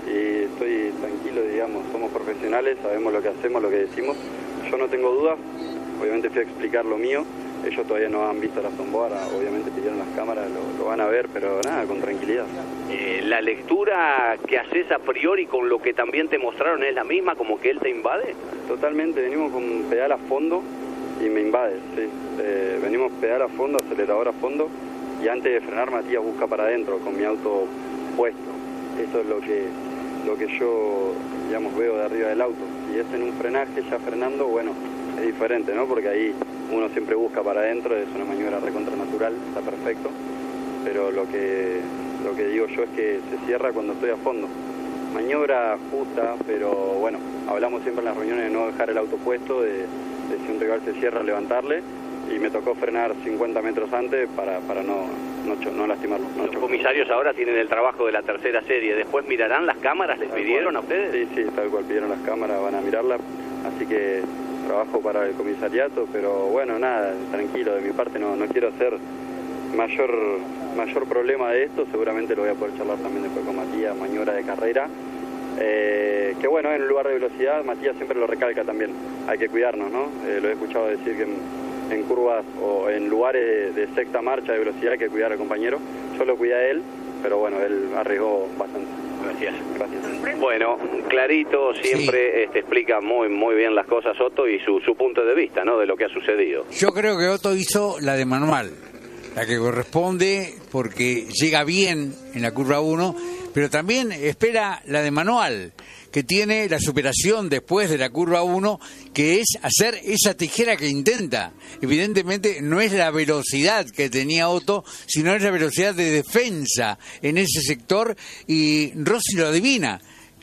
y estoy tranquilo, digamos, somos profesionales, sabemos lo que hacemos, lo que decimos. Yo no tengo dudas, obviamente fui a explicar lo mío, ellos todavía no han visto la sombora, obviamente pidieron las cámaras, lo, lo van a ver, pero nada, con tranquilidad. Eh, la lectura que haces a priori con lo que también te mostraron es la misma, como que él te invade. Totalmente, venimos con pedal a fondo y me invade, sí. Eh, venimos pedal a fondo, acelerador a fondo y antes de frenar Matías busca para adentro con mi auto puesto. Eso es lo que, lo que yo, digamos, veo de arriba del auto. Si es en un frenaje ya frenando, bueno, es diferente, ¿no? Porque ahí uno siempre busca para adentro, es una maniobra recontra natural, está perfecto. Pero lo que, lo que digo yo es que se cierra cuando estoy a fondo. Maniobra justa, pero bueno, hablamos siempre en las reuniones de no dejar el auto puesto, de, de si un rival se cierra, levantarle, y me tocó frenar cincuenta metros antes para, para no, no, cho- no lastimarlo. No Los comisarios ahora tienen el trabajo de la tercera serie, después mirarán las cámaras, ¿les Tal pidieron cual. a ustedes? Sí, sí, tal cual, pidieron las cámaras, van a mirarla, así que trabajo para el comisariato, pero bueno, nada, tranquilo, de mi parte no, no quiero hacer mayor mayor problema de esto, seguramente lo voy a poder charlar también después con Matías, maniobra de carrera, eh, que bueno, en un lugar de velocidad, Matías siempre lo recalca también, hay que cuidarnos, ¿no? Eh, lo he escuchado decir que en, en curvas o en lugares de, de sexta marcha de velocidad hay que cuidar al compañero, yo lo cuidé a él, pero bueno, él arriesgó bastante. Gracias. Gracias. Bueno, clarito, siempre sí. este, explica muy muy bien las cosas Otto y su, su punto de vista, ¿no? De lo que ha sucedido. Yo creo que Otto hizo la de manual, la que corresponde porque llega bien en la curva uno, pero también espera la de manual, que tiene la superación después de la curva uno, que es hacer esa tijera que intenta. Evidentemente no es la velocidad que tenía Otto, sino es la velocidad de defensa en ese sector, y Rossi lo adivina.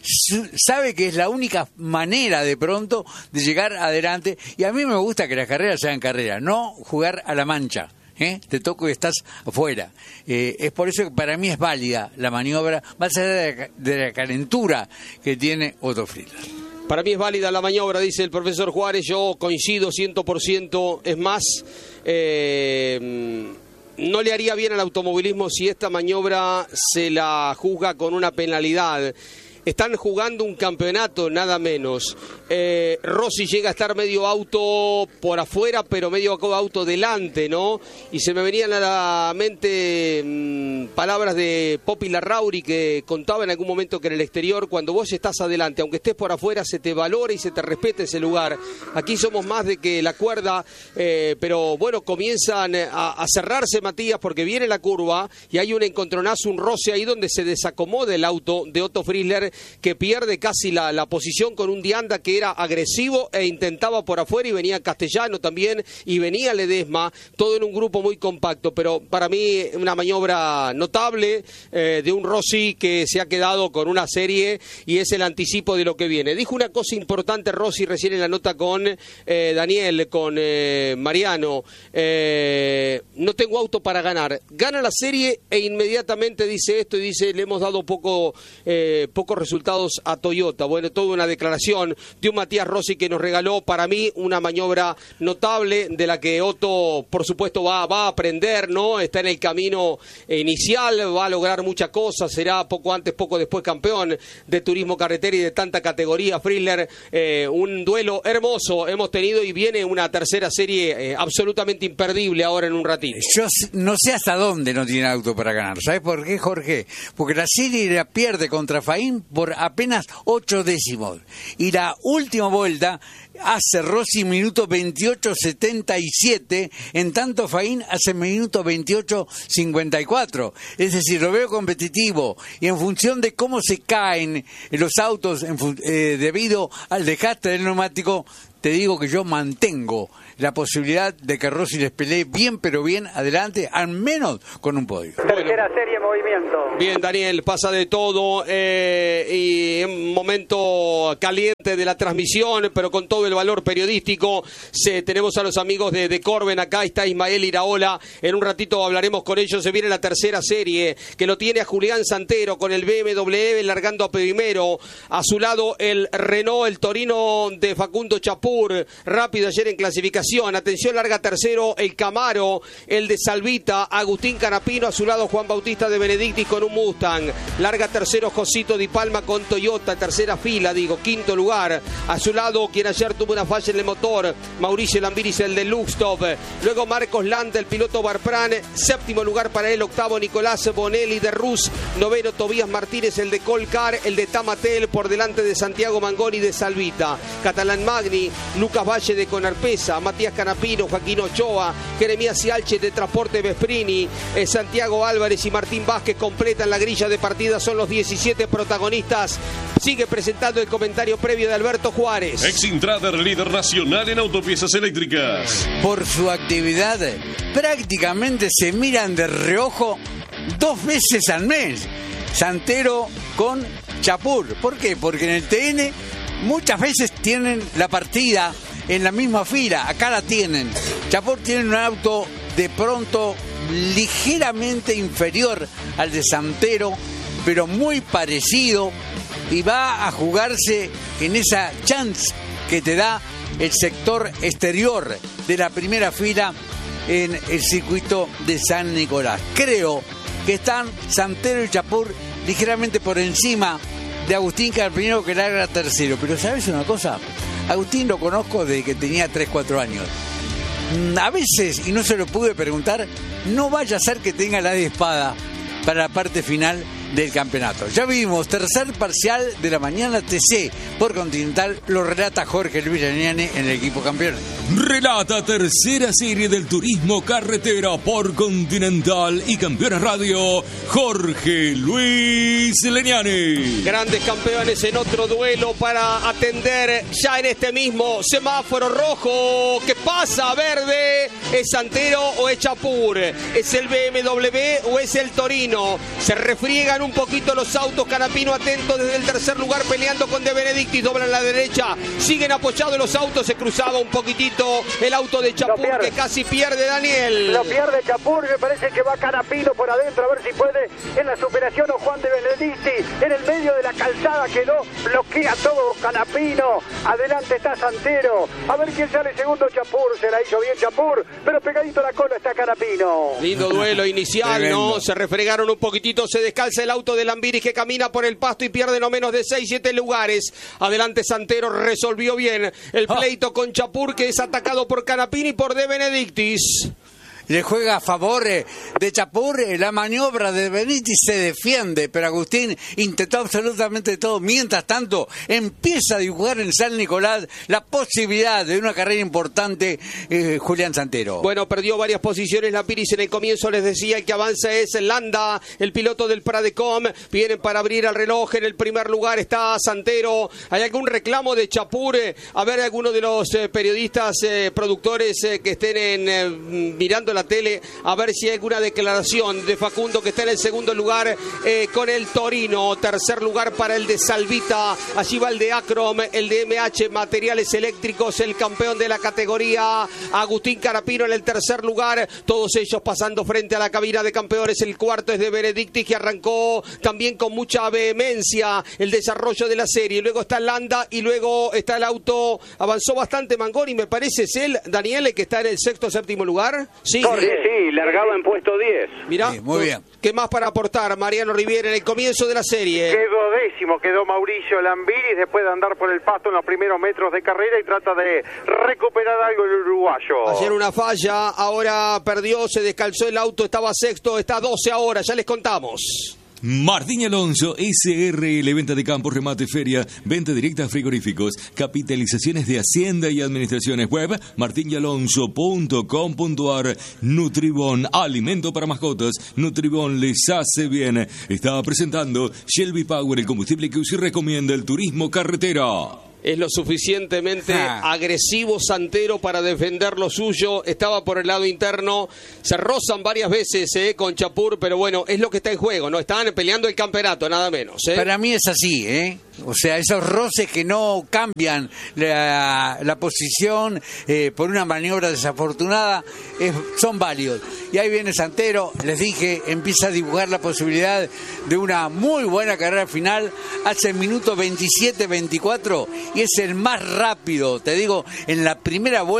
Sabe que es la única manera de pronto de llegar adelante, y a mí me gusta que las carreras sean carreras, no jugar a la mancha. ¿Eh? Te toco y estás afuera. Eh, es por eso que para mí es válida la maniobra, más allá de la, de la calentura que tiene Otto Friedler. Para mí es válida la maniobra, dice el profesor Juárez, yo coincido cien por ciento, es más, eh, no le haría bien al automovilismo si esta maniobra se la juzga con una penalidad. están jugando un campeonato, nada menos. Eh, Rossi llega a estar medio auto por afuera, pero medio auto delante, ¿no? Y se me venían a la mente mmm, palabras de Popi Larrauri, que contaba en algún momento que en el exterior, cuando vos estás adelante, aunque estés por afuera, se te valora y se te respeta ese lugar. Aquí somos más de que la cuerda, eh, pero bueno, comienzan a, a cerrarse, Matías, porque viene la curva y hay un encontronazo, un roce ahí donde se desacomoda el auto de Otto Frizzler, que pierde casi la, la posición con un Dianda que era agresivo e intentaba por afuera, y venía Castellano también y venía Ledesma, todo en un grupo muy compacto. Pero para mí una maniobra notable eh, de un Rossi que se ha quedado con una serie y es el anticipo de lo que viene. Dijo una cosa importante Rossi recién en la nota con eh, Daniel, con eh, Mariano, eh, no tengo auto para ganar. Gana la serie e inmediatamente dice esto y dice, le hemos dado poco eh, pocos resultados a Toyota. Bueno, toda una declaración de un Matías Rossi que nos regaló, para mí, una maniobra notable de la que Otto, por supuesto, va, va a aprender, ¿no? Está en el camino inicial, va a lograr muchas cosas, será poco antes, poco después campeón de turismo carretera y de tanta categoría. Frizzler, eh, un duelo hermoso hemos tenido y viene una tercera serie eh, absolutamente imperdible ahora en un ratito. Yo no sé hasta dónde no tiene auto para ganar. ¿Sabes por qué, Jorge? Porque la serie la pierde contra Faín por apenas ocho décimos. Y la última vuelta hace Rossi minuto veintiocho setenta y siete, en tanto Faín hace minuto veintiocho cincuenta y cuatro. Es decir, lo veo competitivo, y en función de cómo se caen los autos en eh, debido al desgaste del neumático, te digo que yo mantengo la posibilidad de que Rossi les pelee bien, pero bien adelante, al menos con un podio. Tercera serie en movimiento. Bien, Daniel, pasa de todo eh, y un momento caliente de la transmisión, pero con todo el valor periodístico. Se, tenemos a los amigos de, de Corben, acá está Ismael Iraola, en un ratito hablaremos con ellos. Se viene la tercera serie, que lo tiene a Julián Santero con el B M W largando a primero, a su lado el Renault, el Torino de Facundo Chapur, rápido ayer en clasificación. Atención, larga tercero el Camaro, el de Salvita, Agustín Canapino, a su lado Juan Bautista de Benedictis con un Mustang. Larga tercero Josito Di Palma con Toyota, tercera fila, digo, quinto lugar. A su lado, quien ayer tuvo una falla en el motor, Mauricio Lambiris, el de Luxtop. Luego Marcos Landa, el piloto Barpran, séptimo lugar para él, octavo Nicolás Bonelli de Rus, noveno Tobías Martínez, el de Colcar, el de Tamatel, por delante de Santiago Mangoni de Salvita. Catalán Magni, Lucas Valle de Conarpesa, Matías Canapino, Joaquín Ochoa, Jeremías Cialche de Transporte Vesprini, eh, Santiago Álvarez y Martín Vázquez completan la grilla de partida, son los diecisiete protagonistas. Sigue presentando el comentario previo de Alberto Juárez. Exintrader, líder nacional en autopiezas eléctricas. Por su actividad, prácticamente se miran de reojo dos veces al mes, Santero con Chapur. ¿Por qué? Porque en el T N muchas veces tienen la partida en la misma fila, acá la tienen. Chapur tiene un auto de pronto ligeramente inferior al de Santero, pero muy parecido, y va a jugarse en esa chance que te da el sector exterior de la primera fila en el circuito de San Nicolás. Creo que están Santero y Chapur ligeramente por encima de Agustín Carpinero, que larga tercero. Pero ¿sabes una cosa? Agustín lo conozco desde que tenía tres, cuatro años. A veces, y no se lo pude preguntar, no vaya a ser que tenga la de espada para la parte final del campeonato. Ya vimos, tercer parcial de la mañana T C por Continental, lo relata Jorge Luis Leñani en el equipo campeón. Relata tercera serie del turismo carretera por Continental y Campeones Radio, Jorge Luis Leñani. Grandes campeones en otro duelo para atender ya en este mismo semáforo rojo. ¿Qué pasa? Verde, ¿es Santero o es Chapur? ¿Es el B M W o es el Torino? Se refriegan un poquito los autos. Canapino atento desde el tercer lugar peleando con De Benedictis, doblan a la derecha, siguen apoyados los autos. Se cruzaba un poquitito el auto de Chapur, que casi pierde Daniel. Lo pierde Chapur, me parece que va Canapino por adentro a ver si puede en la superación, o Juan De Benedictis en el medio de la calzada quedó, bloquea todo Canapino. Adelante está Santero, a ver quién sale segundo. Chapur, se la hizo bien Chapur, pero pegadito a la cola está Canapino. Lindo duelo inicial, Tremendo. ¿no? Se refregaron un poquitito, se descalza el auto de Lambiris que camina por el pasto y pierde no menos de seis siete lugares. Adelante Santero, resolvió bien el pleito con Chapur, que es atacado por Canapini y por De Benedictis. Le juega a favor eh, de Chapur, eh, la maniobra de Benítez se defiende, pero Agustín intentó absolutamente todo. Mientras tanto, empieza a dibujar en San Nicolás la posibilidad de una carrera importante, eh, Julián Santero. Bueno, perdió varias posiciones Lambiris en el comienzo, les decía, el que avanza es Landa, el piloto del Pradecom, vienen para abrir el reloj, en el primer lugar está Santero. ¿Hay algún reclamo de Chapur? A ver, alguno de los eh, periodistas, eh, productores eh, que estén en, eh, mirando la tele, a ver si hay alguna declaración de Facundo, que está en el segundo lugar eh, con el Torino. Tercer lugar para el de Salvita, allí va el de Acrom, el de M H Materiales Eléctricos, el campeón de la categoría, Agustín Canapino en el tercer lugar, todos ellos pasando frente a la cabina de campeones. El cuarto es de Benedictis, que arrancó también con mucha vehemencia el desarrollo de la serie. Luego está Landa y luego está el auto, avanzó bastante Mangoni, me parece, es él, Daniele, que está en el sexto séptimo lugar. Sí, Sí, sí, largaba en puesto diez. Mirá, sí, muy bien. ¿Qué más para aportar, Mariano Riviera, en el comienzo de la serie? Quedó décimo, quedó Mauricio Lambiris después de andar por el pasto en los primeros metros de carrera y trata de recuperar algo el uruguayo. Ayer una falla, ahora perdió, se descalzó el auto, estaba sexto, está doce ahora, ya les contamos. Martín Alonso, S R L, venta de campo, remate, feria, venta directa a frigoríficos, capitalizaciones de Hacienda y Administraciones web, martin y alonso punto com punto a r. Nutribón, alimento para mascotas, Nutribón les hace bien. Está presentando Shelby Power, el combustible que usted recomienda el turismo carretera. Es lo suficientemente ah. agresivo Santero para defender lo suyo. Estaba por el lado interno. Se rozan varias veces eh, con Chapur, pero bueno, es lo que está en juego, ¿no? Están peleando el campeonato, nada menos. ¿eh? Para mí es así, ¿eh? O sea, esos roces que no cambian la, la posición eh, por una maniobra desafortunada eh, son válidos. Y ahí viene Santero, les dije, empieza a dibujar la posibilidad de una muy buena carrera final. Hace el minuto veintisiete veinticuatro y es el más rápido, te digo, en la primera vuelta.